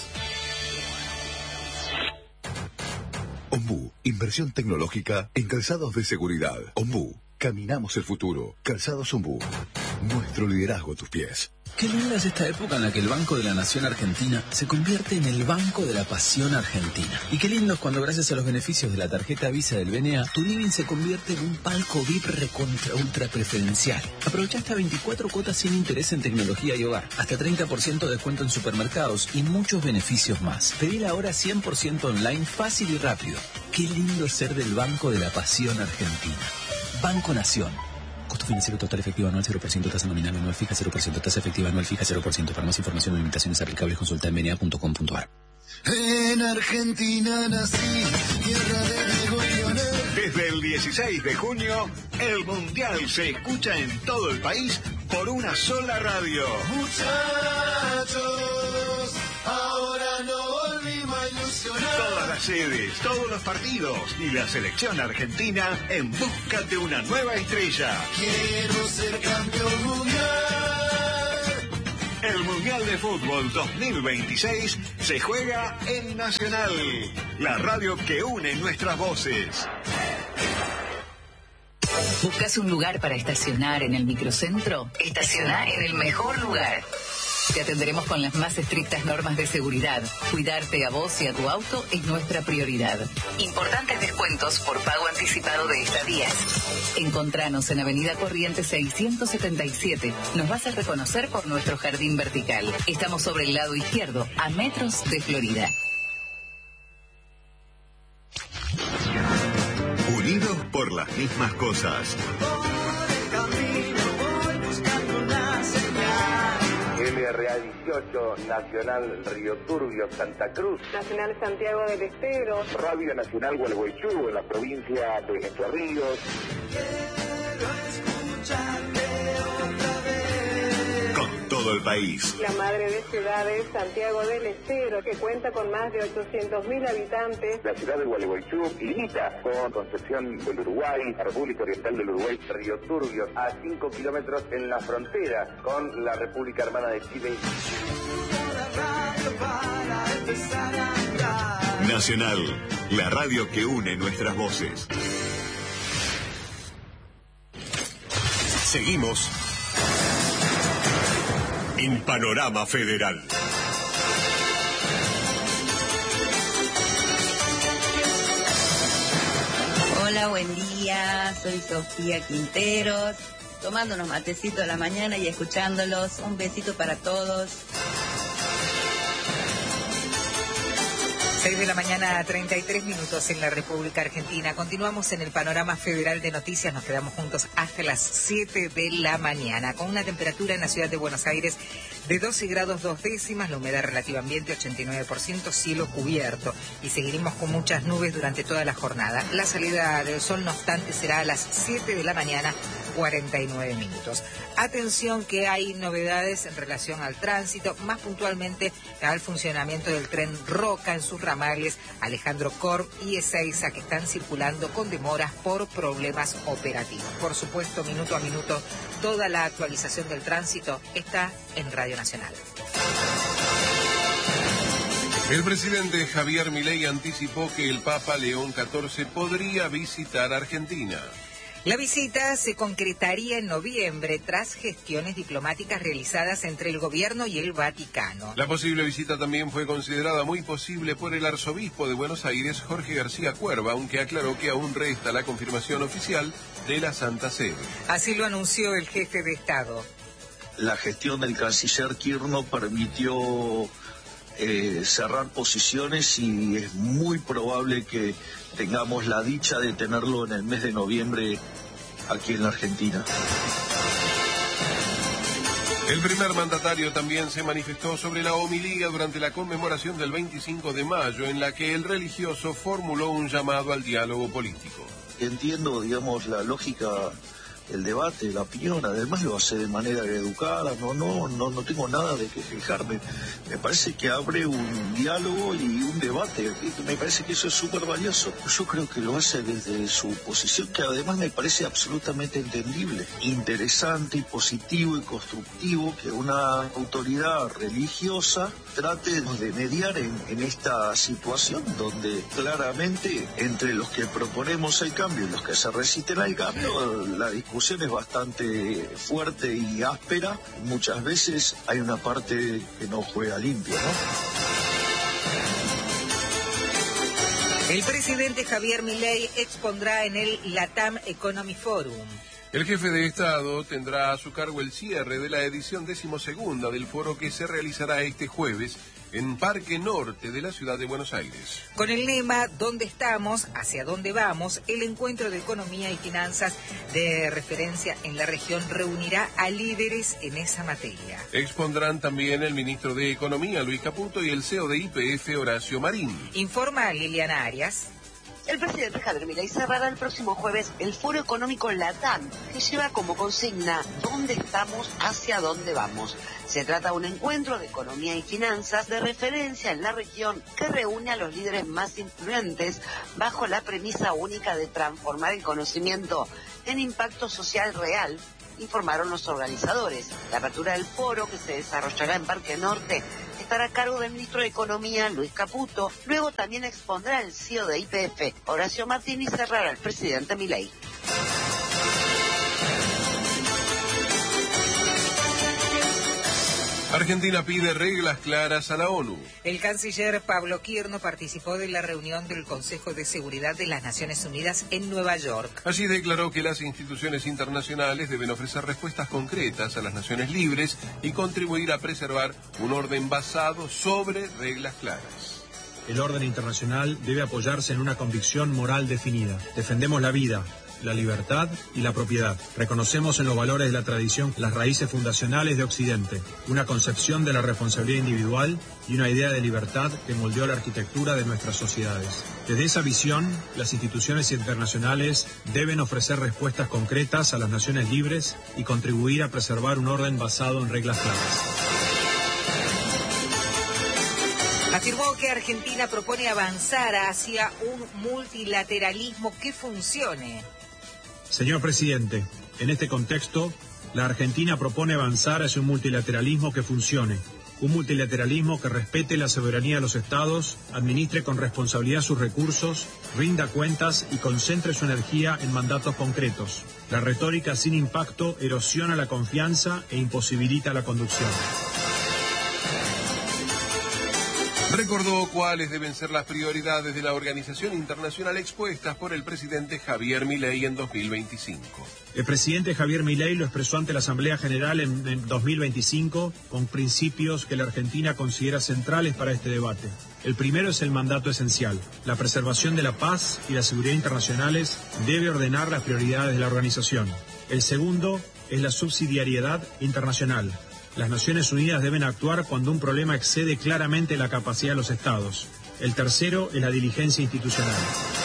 Speaker 7: Ombú, inversión tecnológica en calzados de seguridad. Ombú, caminamos el futuro. Calzados Ombú. Nuestro liderazgo a tus pies.
Speaker 17: Qué linda es esta época en la que el Banco de la Nación Argentina se convierte en el Banco de la Pasión Argentina. Y qué lindo es cuando, gracias a los beneficios de la tarjeta Visa del B N A, tu living se convierte en un palco V I P recontra ultra preferencial. Aprovecha hasta veinticuatro cuotas sin interés en tecnología y hogar, hasta treinta por ciento de descuento en supermercados y muchos beneficios más. Pedí ahora cien por ciento online, fácil y rápido. Qué lindo es ser del Banco de la Pasión Argentina. Banco Nación. Costo financiero total efectivo anual cero por ciento, tasa nominal anual fija cero por ciento, tasa efectiva anual fija cero por ciento. Para más información o limitaciones aplicables, consulta en b n a punto com punto a r.
Speaker 18: En Argentina nací, tierra de Diego y Leonel.
Speaker 19: Desde el dieciséis de junio, el Mundial se escucha en todo el país por una sola radio.
Speaker 18: Muchachos, ahora no volvimos a ilusionar.
Speaker 19: Todas las sedes, todos los partidos y la selección argentina en busca de una nueva estrella.
Speaker 18: Quiero ser campeón mundial.
Speaker 19: El Mundial de Fútbol dos mil veintiséis se juega en Nacional, la radio que une nuestras voces.
Speaker 20: ¿Buscas un lugar para estacionar en el microcentro? Estaciona en el mejor lugar. Te atenderemos con las más estrictas normas de seguridad. Cuidarte a vos y a tu auto es nuestra prioridad. Importantes descuentos por pago anticipado de estadías. Encontranos en Avenida Corrientes seiscientos setenta y siete. Nos vas a reconocer por nuestro jardín vertical. Estamos sobre el lado izquierdo, a metros de Florida.
Speaker 19: Unidos por las mismas cosas.
Speaker 21: L R A dieciocho, Nacional Río Turbio, Santa Cruz.
Speaker 22: Nacional Santiago del Estero.
Speaker 21: Radio Nacional Gualeguaychú, en la provincia de Entre Ríos.
Speaker 19: Con todo el país.
Speaker 22: La madre de ciudades, Santiago del Estero, que cuenta con más de ochocientos mil habitantes.
Speaker 21: La ciudad de Gualeguaychú limita con Concepción del Uruguay, la República Oriental del Uruguay, Río Turbio, a cinco kilómetros en la frontera con la República Hermana de Chile.
Speaker 19: Nacional, la radio que une nuestras voces.
Speaker 7: Seguimos en Panorama Federal.
Speaker 23: Hola, buen día. Soy Sofía Quinteros, tomando unos matecitos a la mañana y escuchándolos. Un besito para todos.
Speaker 1: seis de la mañana, treinta y tres minutos en la República Argentina. Continuamos en el Panorama Federal de Noticias. Nos quedamos juntos hasta las siete de la mañana, con una temperatura en la ciudad de Buenos Aires de doce grados dos décimas, la humedad relativa ambiente ochenta y nueve por ciento, cielo cubierto. Y seguiremos con muchas nubes durante toda la jornada. La salida del sol, no obstante, será a las siete de la mañana, cuarenta y nueve minutos. Atención que hay novedades en relación al tránsito, más puntualmente al funcionamiento del tren Roca en sus ramales Alejandro Korn y Ezeiza, que están circulando con demoras por problemas operativos. Por supuesto, minuto a minuto, toda la actualización del tránsito está en Radio Nacional.
Speaker 2: El presidente Javier Milei anticipó que el Papa León catorce podría visitar Argentina.
Speaker 1: La visita se concretaría en noviembre tras gestiones diplomáticas realizadas entre el gobierno y el Vaticano.
Speaker 2: La posible visita también fue considerada muy posible por el arzobispo de Buenos Aires, Jorge García Cuerva, aunque aclaró que aún resta la confirmación oficial de la Santa Sede.
Speaker 1: Así lo anunció el jefe de Estado.
Speaker 24: La gestión del canciller Kirchner permitió eh, cerrar posiciones y es muy probable que tengamos la dicha de tenerlo en el mes de noviembre aquí en la Argentina.
Speaker 2: El primer mandatario también se manifestó sobre la homilía durante la conmemoración del veinticinco de mayo, en la que el religioso formuló un llamado al diálogo político.
Speaker 24: Entiendo, digamos, la lógica, el debate, la opinión, además lo hace de manera educada, no, no, no, no tengo nada de que fijarme. Me parece que abre un diálogo y un debate, me parece que eso es súper valioso. Yo creo que lo hace desde su posición, que además me parece absolutamente entendible, interesante y positivo y constructivo que una autoridad religiosa trate de mediar en, en esta situación donde claramente entre los que proponemos el cambio y los que se resisten al cambio, la discusión discusión es bastante fuerte y áspera. Muchas veces hay una parte que no juega limpio, ¿no?
Speaker 1: El presidente Javier Milei expondrá en el LATAM Economy Forum.
Speaker 2: El jefe de Estado tendrá a su cargo el cierre de la edición decimosegunda del foro que se realizará este jueves en Parque Norte de la ciudad de Buenos Aires.
Speaker 1: Con el lema ¿Dónde estamos? ¿Hacia dónde vamos? El encuentro de economía y finanzas de referencia en la región reunirá a líderes en esa materia.
Speaker 2: Expondrán también el ministro de Economía, Luis Caputo, y el C E O de Y P F, Horacio Marín.
Speaker 1: Informa Liliana Arias.
Speaker 8: El presidente Javier Milei cerrará el próximo jueves el Foro Económico LATAM, que lleva como consigna ¿Dónde estamos? ¿Hacia dónde vamos? Se trata de un encuentro de economía y finanzas de referencia en la región que reúne a los líderes más influyentes bajo la premisa única de transformar el conocimiento en impacto social real, informaron los organizadores. La apertura del foro, que se desarrollará en Parque Norte, estará a cargo del ministro de Economía, Luis Caputo. Luego también expondrá el C E O de Y P F, Horacio Marín, y cerrará el presidente Milei.
Speaker 2: Argentina pide reglas claras a la ONU.
Speaker 1: El canciller Pablo Quirno participó de la reunión del Consejo de Seguridad de las Naciones Unidas en Nueva York.
Speaker 2: Allí declaró que las instituciones internacionales deben ofrecer respuestas concretas a las naciones libres y contribuir a preservar un orden basado sobre reglas claras.
Speaker 3: El orden internacional debe apoyarse en una convicción moral definida. Defendemos la vida, la libertad y la propiedad. Reconocemos en los valores de la tradición las raíces fundacionales de Occidente, una concepción de la responsabilidad individual y una idea de libertad que moldeó la arquitectura de nuestras sociedades. Desde esa visión, las instituciones internacionales deben ofrecer respuestas concretas a las naciones libres y contribuir a preservar un orden basado en reglas claras.
Speaker 1: Afirmó que Argentina propone avanzar hacia un multilateralismo que funcione.
Speaker 3: Señor presidente, en este contexto, la Argentina propone avanzar hacia un multilateralismo que funcione, un multilateralismo que respete la soberanía de los estados, administre con responsabilidad sus recursos, rinda cuentas y concentre su energía en mandatos concretos. La retórica sin impacto erosiona la confianza e imposibilita la conducción.
Speaker 2: Recordó cuáles deben ser las prioridades de la organización internacional expuestas por el presidente Javier Milei en dos mil veinticinco.
Speaker 3: El presidente Javier Milei lo expresó ante la Asamblea General en, en dos mil veinticinco con principios que la Argentina considera centrales para este debate. El primero es el mandato esencial. La preservación de la paz y la seguridad internacionales debe ordenar las prioridades de la organización. El segundo es la subsidiariedad internacional. Las Naciones Unidas deben actuar cuando un problema excede claramente la capacidad de los Estados. El tercero es la diligencia institucional.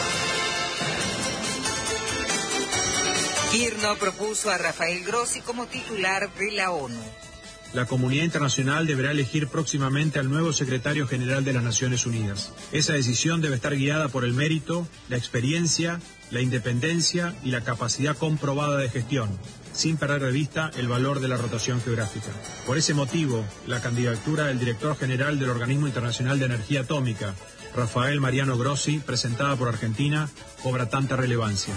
Speaker 1: Quirno propuso a Rafael Grossi como titular de la ONU.
Speaker 3: La comunidad internacional deberá elegir próximamente al nuevo secretario general de las Naciones Unidas. Esa decisión debe estar guiada por el mérito, la experiencia, la independencia y la capacidad comprobada de gestión, sin perder de vista el valor de la rotación geográfica. Por ese motivo, la candidatura del director general del Organismo Internacional de Energía Atómica, Rafael Mariano Grossi, presentada por Argentina, cobra tanta relevancia.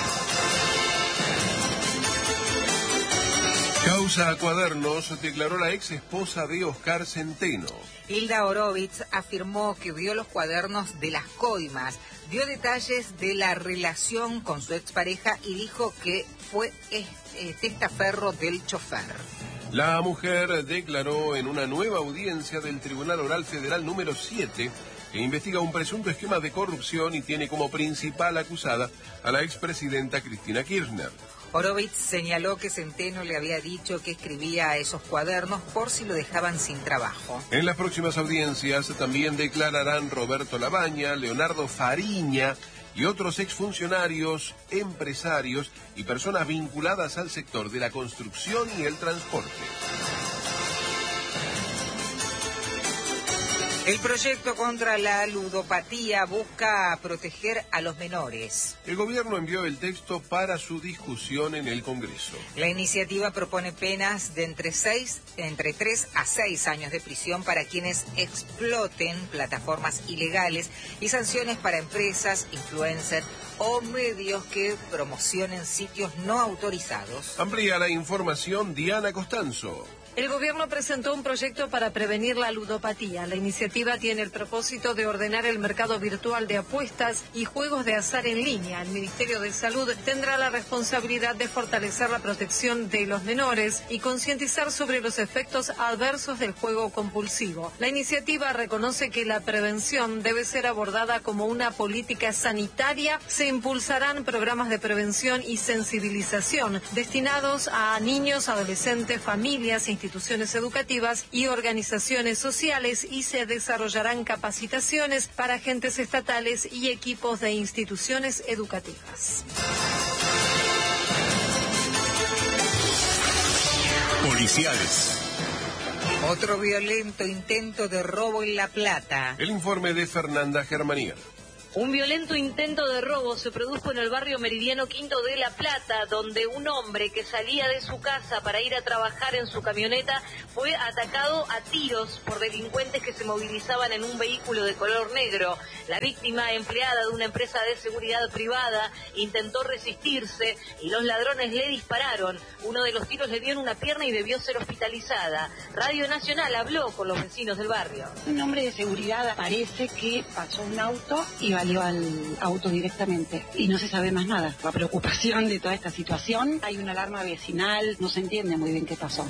Speaker 2: Causa a Cuadernos, declaró la ex esposa de Oscar Centeno.
Speaker 1: Hilda Horowitz afirmó que vio los cuadernos de las coimas, dio detalles de la relación con su expareja y dijo que fue eh, testaferro del chofer.
Speaker 2: La mujer declaró en una nueva audiencia del Tribunal Oral Federal número siete que investiga un presunto esquema de corrupción y tiene como principal acusada a la expresidenta Cristina Kirchner.
Speaker 1: Horowitz señaló que Centeno le había dicho que escribía esos cuadernos por si lo dejaban sin trabajo.
Speaker 2: En las próximas audiencias también declararán Roberto Labaña, Leonardo Fariña y otros exfuncionarios, empresarios y personas vinculadas al sector de la construcción y el transporte.
Speaker 1: El proyecto contra la ludopatía busca proteger a los menores.
Speaker 2: El gobierno envió el texto para su discusión en el Congreso.
Speaker 1: La iniciativa propone penas de entre seis, entre tres a seis años de prisión para quienes exploten plataformas ilegales y sanciones para empresas, influencers o medios que promocionen sitios no autorizados.
Speaker 2: Amplía la información Diana Costanzo.
Speaker 4: El gobierno presentó un proyecto para prevenir la ludopatía. La iniciativa tiene el propósito de ordenar el mercado virtual de apuestas y juegos de azar en línea. El Ministerio de Salud tendrá la responsabilidad de fortalecer la protección de los menores y concientizar sobre los efectos adversos del juego compulsivo. La iniciativa reconoce que la prevención debe ser abordada como una política sanitaria. Se impulsarán programas de prevención y sensibilización destinados a niños, adolescentes, familias, instituciones educativas y organizaciones sociales, y se desarrollarán capacitaciones para agentes estatales y equipos de instituciones educativas.
Speaker 7: Policiales.
Speaker 1: Otro violento intento de robo en La Plata.
Speaker 2: El informe de Fernanda Germanía.
Speaker 5: Un violento intento de robo se produjo en el barrio Meridiano Quinto de La Plata, donde un hombre que salía de su casa para ir a trabajar en su camioneta fue atacado a tiros por delincuentes que se movilizaban en un vehículo de color negro. La víctima, empleada de una empresa de seguridad privada, intentó resistirse y los ladrones le dispararon. Uno de los tiros le dio en una pierna y debió ser hospitalizada. Radio Nacional habló con los vecinos del barrio.
Speaker 6: Un hombre de seguridad parece que pasó un auto y salió al auto directamente y no se sabe más nada. La preocupación de toda esta situación, hay una alarma vecinal, no se entiende muy bien qué pasó.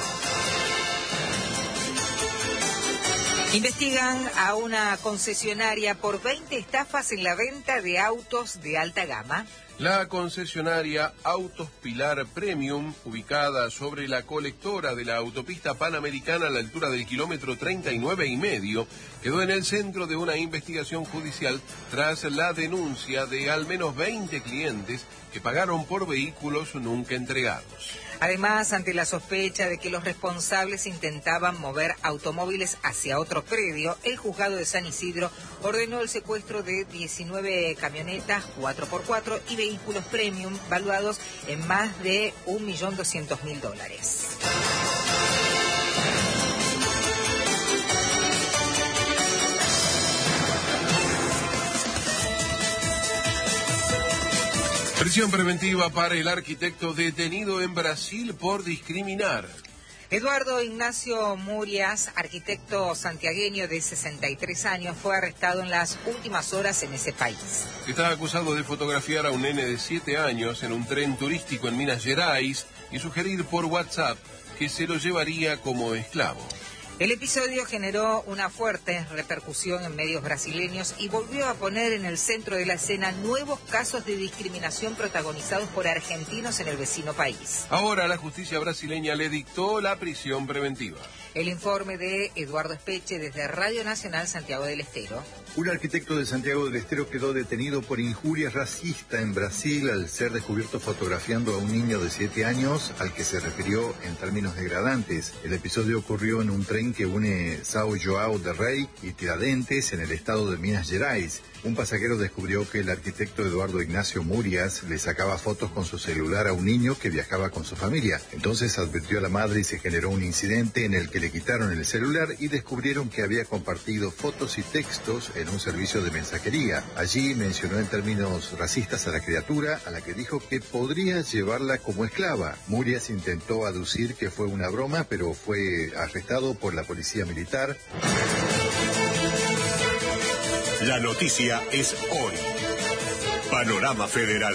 Speaker 1: Investigan a una concesionaria por veinte estafas en la venta de autos de alta gama.
Speaker 2: La concesionaria Autos Pilar Premium, ubicada sobre la colectora de la autopista panamericana a la altura del kilómetro treinta y nueve y medio, quedó en el centro de una investigación judicial tras la denuncia de al menos veinte clientes que pagaron por vehículos nunca entregados.
Speaker 1: Además, ante la sospecha de que los responsables intentaban mover automóviles hacia otro predio, el juzgado de San Isidro ordenó el secuestro de diecinueve camionetas cuatro por cuatro y vehículos premium valuados en más de un millón doscientos mil dólares.
Speaker 2: Prisión preventiva para el arquitecto detenido en Brasil por discriminar.
Speaker 1: Eduardo Ignacio Murias, arquitecto santiagueño de sesenta y tres años, fue arrestado en las últimas horas en ese país.
Speaker 2: Está acusado de fotografiar a un nene de siete años en un tren turístico en Minas Gerais y sugerir por WhatsApp que se lo llevaría como esclavo.
Speaker 1: El episodio generó una fuerte repercusión en medios brasileños y volvió a poner en el centro de la escena nuevos casos de discriminación protagonizados por argentinos en el vecino país.
Speaker 2: Ahora la justicia brasileña le dictó la prisión preventiva.
Speaker 1: El informe de Eduardo Espeche desde Radio Nacional Santiago del Estero.
Speaker 9: Un arquitecto de Santiago del Estero quedó detenido por injuria racista en Brasil al ser descubierto fotografiando a un niño de siete años al que se refirió en términos degradantes. El episodio ocurrió en un tren que une São João del Rei y Tiradentes en el estado de Minas Gerais. Un pasajero descubrió que el arquitecto Eduardo Ignacio Murias le sacaba fotos con su celular a un niño que viajaba con su familia. Entonces advirtió a la madre y se generó un incidente en el que le quitaron el celular y descubrieron que había compartido fotos y textos en un servicio de mensajería. Allí mencionó en términos racistas a la criatura, a la que dijo que podría llevarla como esclava. Murias intentó aducir que fue una broma, pero fue arrestado por la policía militar.
Speaker 7: La noticia es hoy. Panorama Federal.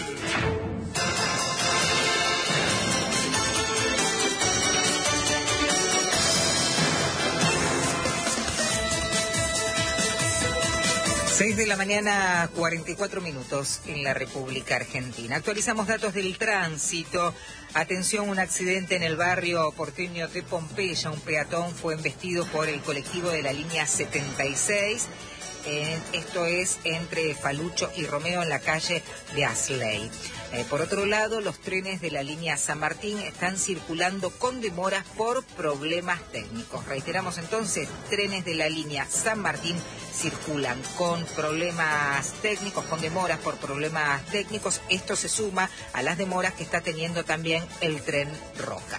Speaker 1: Seis de la mañana, cuarenta y cuatro minutos en la República Argentina. Actualizamos datos del tránsito. Atención, un accidente en el barrio porteño de Pompeya. Un peatón fue embestido por el colectivo de la línea setenta y seis. Eh, esto es entre Falucho y Romeo en la calle de Asley. Eh, por otro lado, los trenes de la línea San Martín están circulando con demoras por problemas técnicos. Reiteramos entonces, trenes de la línea San Martín circulan con problemas técnicos, con demoras por problemas técnicos. Esto se suma a las demoras que está teniendo también el tren Roca.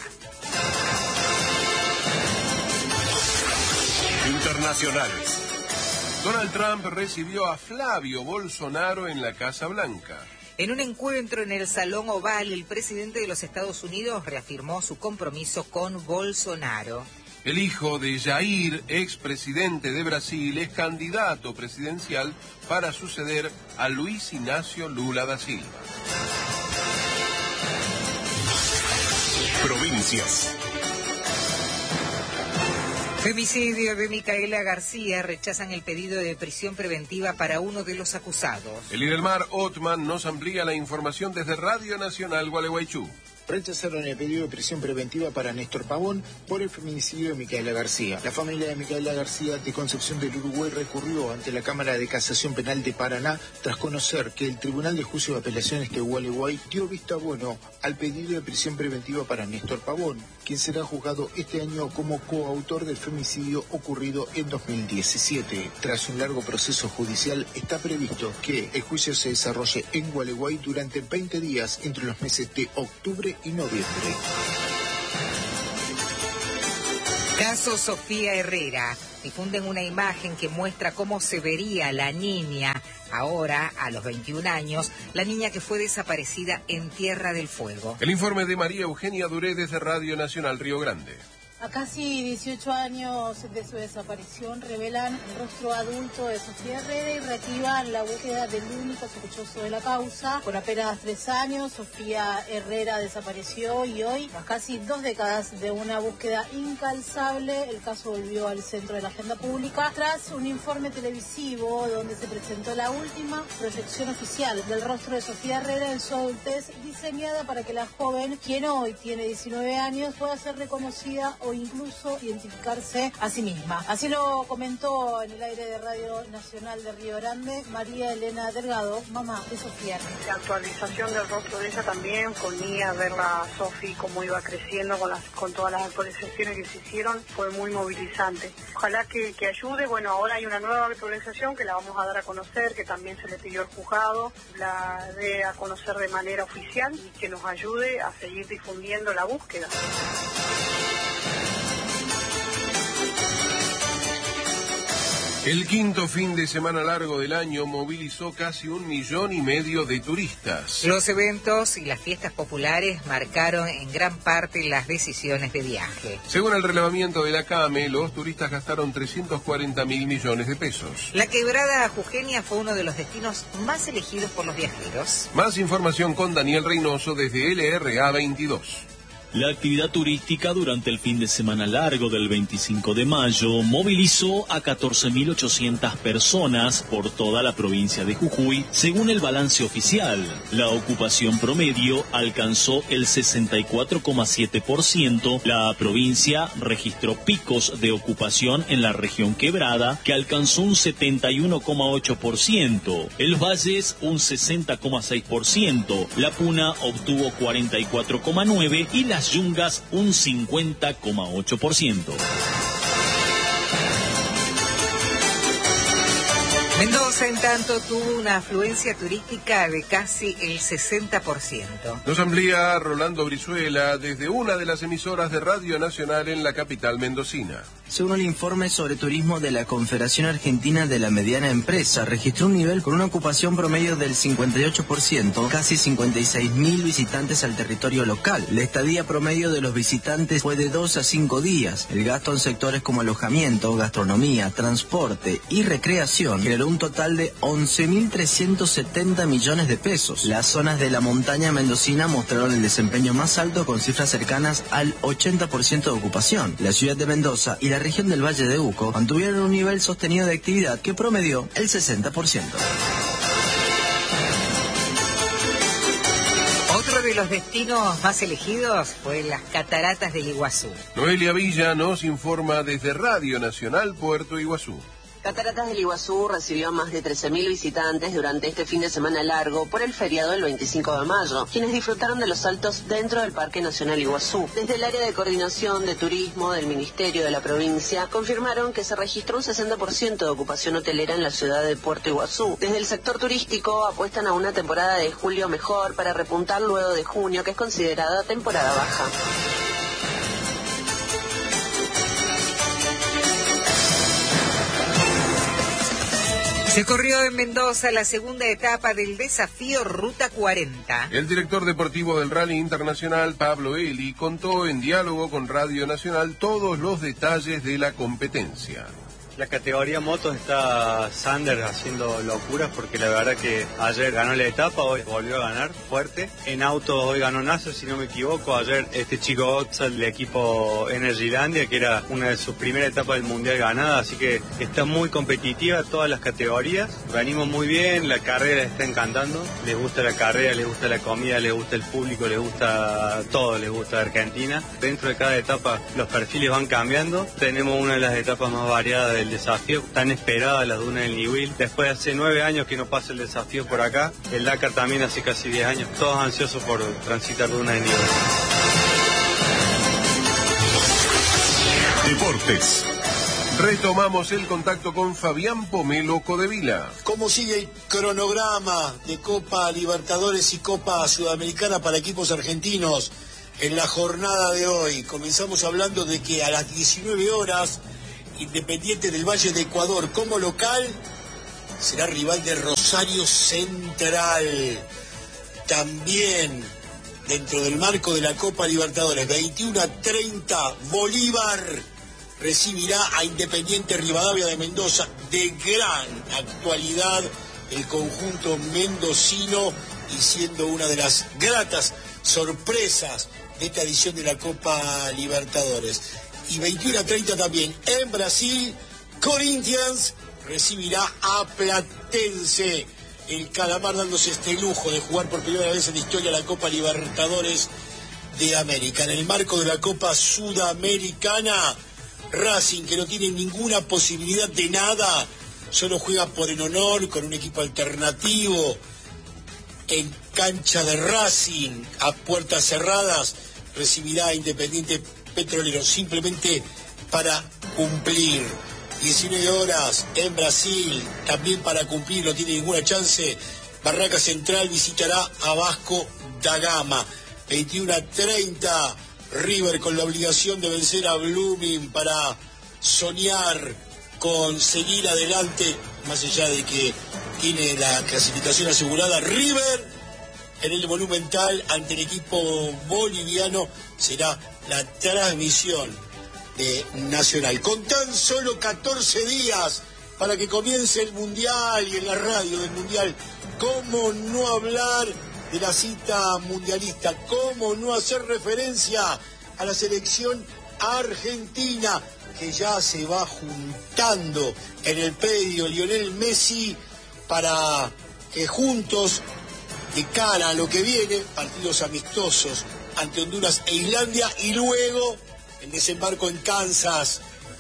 Speaker 2: Internacionales. Donald Trump recibió a Flavio Bolsonaro en la Casa Blanca.
Speaker 1: En un encuentro en el Salón Oval, el presidente de los Estados Unidos reafirmó su compromiso con Bolsonaro.
Speaker 2: El hijo de Jair, expresidente de Brasil, es candidato presidencial para suceder a Luis Ignacio Lula da Silva.
Speaker 7: Provincias.
Speaker 1: Femicidio de Micaela García. Rechazan el pedido de prisión preventiva para uno de los acusados.
Speaker 2: El Idelmar Otman nos amplía la información desde Radio Nacional Gualeguaychú.
Speaker 10: Rechazaron el pedido de prisión preventiva para Néstor Pavón por el feminicidio de Micaela García. La familia de Micaela García de Concepción del Uruguay recurrió ante la Cámara de Casación Penal de Paraná tras conocer que el Tribunal de Juicio de Apelaciones de Gualeguay dio visto bueno al pedido de prisión preventiva para Néstor Pavón, quien será juzgado este año como coautor del femicidio ocurrido en dos mil diecisiete. Tras un largo proceso judicial, está previsto que el juicio se desarrolle en Gualeguay durante veinte días entre los meses de octubre y noviembre.
Speaker 1: Caso Sofía Herrera. Difunden una imagen que muestra cómo se vería la niña ahora, a los veintiún años, la niña que fue desaparecida en Tierra del Fuego.
Speaker 2: El informe de María Eugenia Duré desde Radio Nacional Río Grande.
Speaker 11: A casi dieciocho años de su desaparición revelan el rostro adulto de Sofía Herrera y reactivan la búsqueda del único sospechoso de la causa. Con apenas tres años, Sofía Herrera desapareció y hoy, tras casi dos décadas de una búsqueda incansable, el caso volvió al centro de la agenda pública tras un informe televisivo donde se presentó la última proyección oficial del rostro de Sofía Herrera en su adultez, diseñada para que la joven, quien hoy tiene diecinueve años, pueda ser reconocida o incluso identificarse a sí misma. Así lo comentó en el aire de Radio Nacional de Río Grande María Elena Delgado, mamá de Sofía.
Speaker 12: La actualización del rostro de ella también, ponía a verla a Sofi cómo iba creciendo con las con todas las actualizaciones que se hicieron, fue muy movilizante. Ojalá que, que ayude. Bueno, ahora hay una nueva actualización que la vamos a dar a conocer, que también se le pidió al juzgado, la dé a conocer de manera oficial y que nos ayude a seguir difundiendo la búsqueda.
Speaker 2: El quinto fin de semana largo del año movilizó casi un millón y medio de turistas.
Speaker 1: Los eventos y las fiestas populares marcaron en gran parte las decisiones de viaje.
Speaker 2: Según el relevamiento de la CAME, los turistas gastaron trescientos cuarenta mil millones de pesos.
Speaker 1: La quebrada jujeña fue uno de los destinos más elegidos por los viajeros.
Speaker 2: Más información con Daniel Reynoso desde L R A veintidós.
Speaker 13: La actividad turística durante el fin de semana largo del veinticinco de mayo movilizó a catorce mil ochocientas personas por toda la provincia de Jujuy, según el balance oficial. La ocupación promedio alcanzó el sesenta y cuatro coma siete por ciento. La provincia registró picos de ocupación en la región quebrada, que alcanzó un setenta y uno coma ocho por ciento. El Valles un sesenta coma seis por ciento. La Puna obtuvo cuarenta y cuatro coma nueve por ciento y las Yungas un cincuenta coma ocho por ciento.
Speaker 1: Mendoza, en tanto, tuvo una afluencia turística de casi el sesenta por ciento.
Speaker 2: Nos amplía Rolando Brizuela desde una de las emisoras de Radio Nacional en la capital mendocina.
Speaker 25: Según el informe sobre turismo de la Confederación Argentina de la Mediana Empresa, registró un nivel con una ocupación promedio del cincuenta y ocho por ciento, casi cincuenta y seis mil visitantes al territorio local. La estadía promedio de los visitantes fue de dos a cinco días. El gasto en sectores como alojamiento, gastronomía, transporte y recreación generó un total de once mil trescientos setenta millones de pesos. Las zonas de la montaña mendocina mostraron el desempeño más alto con cifras cercanas al ochenta por ciento de ocupación. La ciudad de Mendoza y la región del Valle de Uco mantuvieron un nivel sostenido de actividad que promedió el sesenta por ciento.
Speaker 1: Otro de los destinos más elegidos fue las cataratas del Iguazú.
Speaker 2: Noelia Villa nos informa desde Radio Nacional Puerto Iguazú.
Speaker 8: Cataratas del Iguazú recibió a más de trece mil visitantes durante este fin de semana largo por el feriado del veinticinco de mayo, quienes disfrutaron de los saltos dentro del Parque Nacional Iguazú. Desde el área de coordinación de turismo del Ministerio de la provincia confirmaron que se registró un sesenta por ciento de ocupación hotelera en la ciudad de Puerto Iguazú. Desde el sector turístico apuestan a una temporada de julio mejor para repuntar luego de junio, que es considerada temporada baja.
Speaker 1: Se corrió en Mendoza la segunda etapa del desafío Ruta cuarenta.
Speaker 2: El director deportivo del Rally Internacional, Pablo Eli, contó en diálogo con Radio Nacional todos los detalles de la competencia.
Speaker 14: La categoría motos está Sander haciendo locuras porque la verdad que ayer ganó la etapa, hoy volvió a ganar fuerte. En autos hoy ganó Nasser, si no me equivoco. Ayer este chico Otza del equipo Energylandia, que era una de sus primeras etapas del Mundial ganada, así que está muy competitiva todas las categorías. Venimos muy bien, la carrera está encantando. Les gusta la carrera, les gusta la comida, les gusta el público, les gusta todo, les gusta Argentina. Dentro de cada etapa los perfiles van cambiando. Tenemos una de las etapas más variadas de el desafío, tan esperada la duna del Niwil. Después de hace nueve años que no pasa el desafío por acá, el Dakar también hace casi diez años, todos ansiosos por transitar duna del Niwil.
Speaker 2: Deportes. Retomamos el contacto con Fabián Pomelo Codevila.
Speaker 15: ¿Cómo sigue el cronograma de Copa Libertadores y Copa Sudamericana para equipos argentinos en la jornada de hoy? Comenzamos hablando de que a las diecinueve horas Independiente del Valle de Ecuador como local será rival de Rosario Central. También dentro del marco de la Copa Libertadores, veintiuno a treinta, Bolívar recibirá a Independiente Rivadavia de Mendoza. De gran actualidad el conjunto mendocino y siendo una de las gratas sorpresas de esta edición de la Copa Libertadores. Y veintiuno a treinta también en Brasil, Corinthians recibirá a Platense. El Calamar dándose este lujo de jugar por primera vez en la historia la Copa Libertadores de América. En el marco de la Copa Sudamericana, Racing, que no tiene ninguna posibilidad de nada, solo juega por el honor con un equipo alternativo en cancha de Racing, a puertas cerradas, recibirá a Independiente Petrolero, simplemente para cumplir. diecinueve horas en Brasil, también para cumplir, no tiene ninguna chance. Barraca Central visitará a Vasco da Gama. veintiuno a treinta, River con la obligación de vencer a Blooming para soñar con seguir adelante, más allá de que tiene la clasificación asegurada. River en el Monumental ante el equipo boliviano será la transmisión de Nacional. Con tan solo catorce días para que comience el Mundial y en la radio del Mundial, ¿cómo no hablar de la cita mundialista? ¿Cómo no hacer referencia a la selección argentina que ya se va juntando en el predio Lionel Messi para que juntos, de cara a lo que viene, partidos amistosos ante Honduras e Islandia y luego el desembarco en Kansas,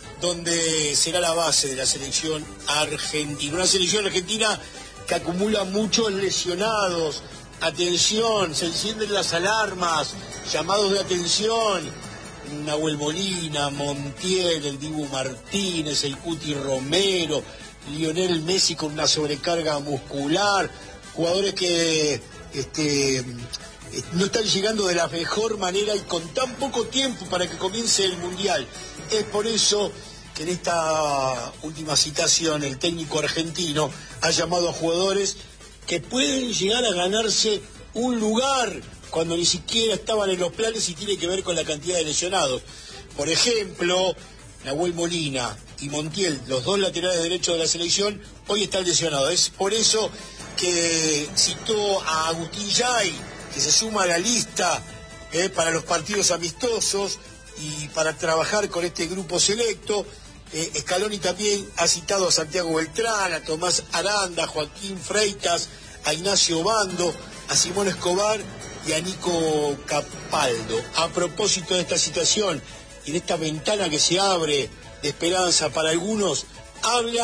Speaker 15: donde será la base de la selección argentina. Una selección argentina que acumula muchos lesionados. Atención, se encienden las alarmas, llamados de atención. Nahuel Molina, Montiel, el Dibu Martínez, el Cuti Romero, Lionel Messi con una sobrecarga muscular, jugadores que este, no están llegando de la mejor manera y con tan poco tiempo para que comience el Mundial. Es por eso que en esta última citación el técnico argentino ha llamado a jugadores que pueden llegar a ganarse un lugar cuando ni siquiera estaban en los planes y tiene que ver con la cantidad de lesionados. Por ejemplo, Nahuel Molina y Montiel, los dos laterales derechos de la selección, hoy están lesionados. Es por eso que citó a Agustín Yay, que se suma a la lista eh, para los partidos amistosos y para trabajar con este grupo selecto. Eh, Scaloni también ha citado a Santiago Beltrán, a Tomás Aranda, a Joaquín Freitas, a Ignacio Bando, a Simón Escobar y a Nico Capaldo. A propósito de esta situación y de esta ventana que se abre de esperanza para algunos, habla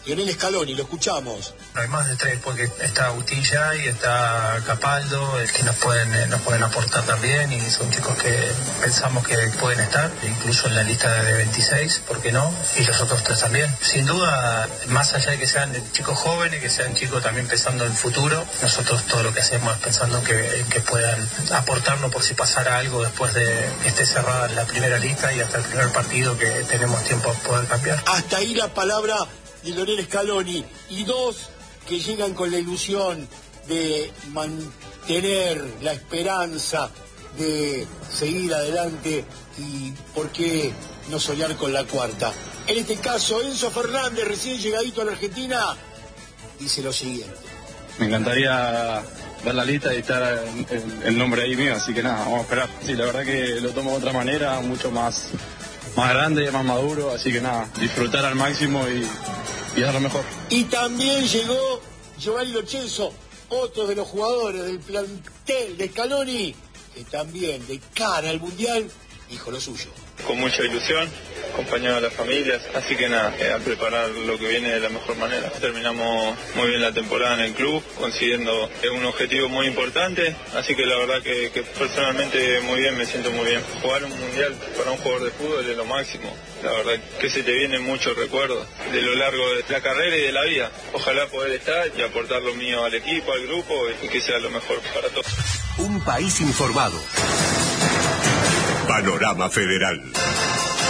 Speaker 15: Lionel Scaloni, lo escuchamos.
Speaker 3: Hay más de tres, porque está Utilla y está Capaldo, el que nos pueden nos pueden aportar también, y son chicos que pensamos que pueden estar, incluso en la lista de veintiséis, ¿por qué no? Y los otros tres también. Sin duda, más allá de que sean chicos jóvenes, que sean chicos también pensando en el futuro, nosotros todo lo que hacemos es pensando en que, en que puedan aportarnos por si pasara algo después de que esté cerrada la primera lista y hasta el primer partido, que tenemos tiempo a poder cambiar.
Speaker 15: Hasta ahí la palabra de Lionel Scaloni, y dos que llegan con la ilusión de mantener la esperanza de seguir adelante y por qué no soñar con la cuarta. En este caso, Enzo Fernández, recién llegadito a la Argentina, dice lo siguiente.
Speaker 16: Me encantaría ver la lista y estar el, el nombre ahí mío, así que nada, vamos a esperar. Sí, la verdad que lo tomo de otra manera, mucho más, más grande, más maduro, así que nada, disfrutar al máximo y y dar lo mejor.
Speaker 15: Y también llegó Giovanni Lo Celso, otro de los jugadores del plantel de Scaloni, que también de cara al Mundial dijo lo suyo.
Speaker 17: Con mucha ilusión, acompañado a las familias, así que nada, eh, a preparar lo que viene de la mejor manera. Terminamos muy bien la temporada en el club, consiguiendo eh, un objetivo muy importante, así que la verdad que, que personalmente muy bien, me siento muy bien. Jugar un mundial para un jugador de fútbol es lo máximo, la verdad que se te vienen muchos recuerdos de lo largo de la carrera y de la vida. Ojalá poder estar y aportar lo mío al equipo, al grupo, y que sea lo mejor para todos.
Speaker 7: Un país informado. Panorama Federal.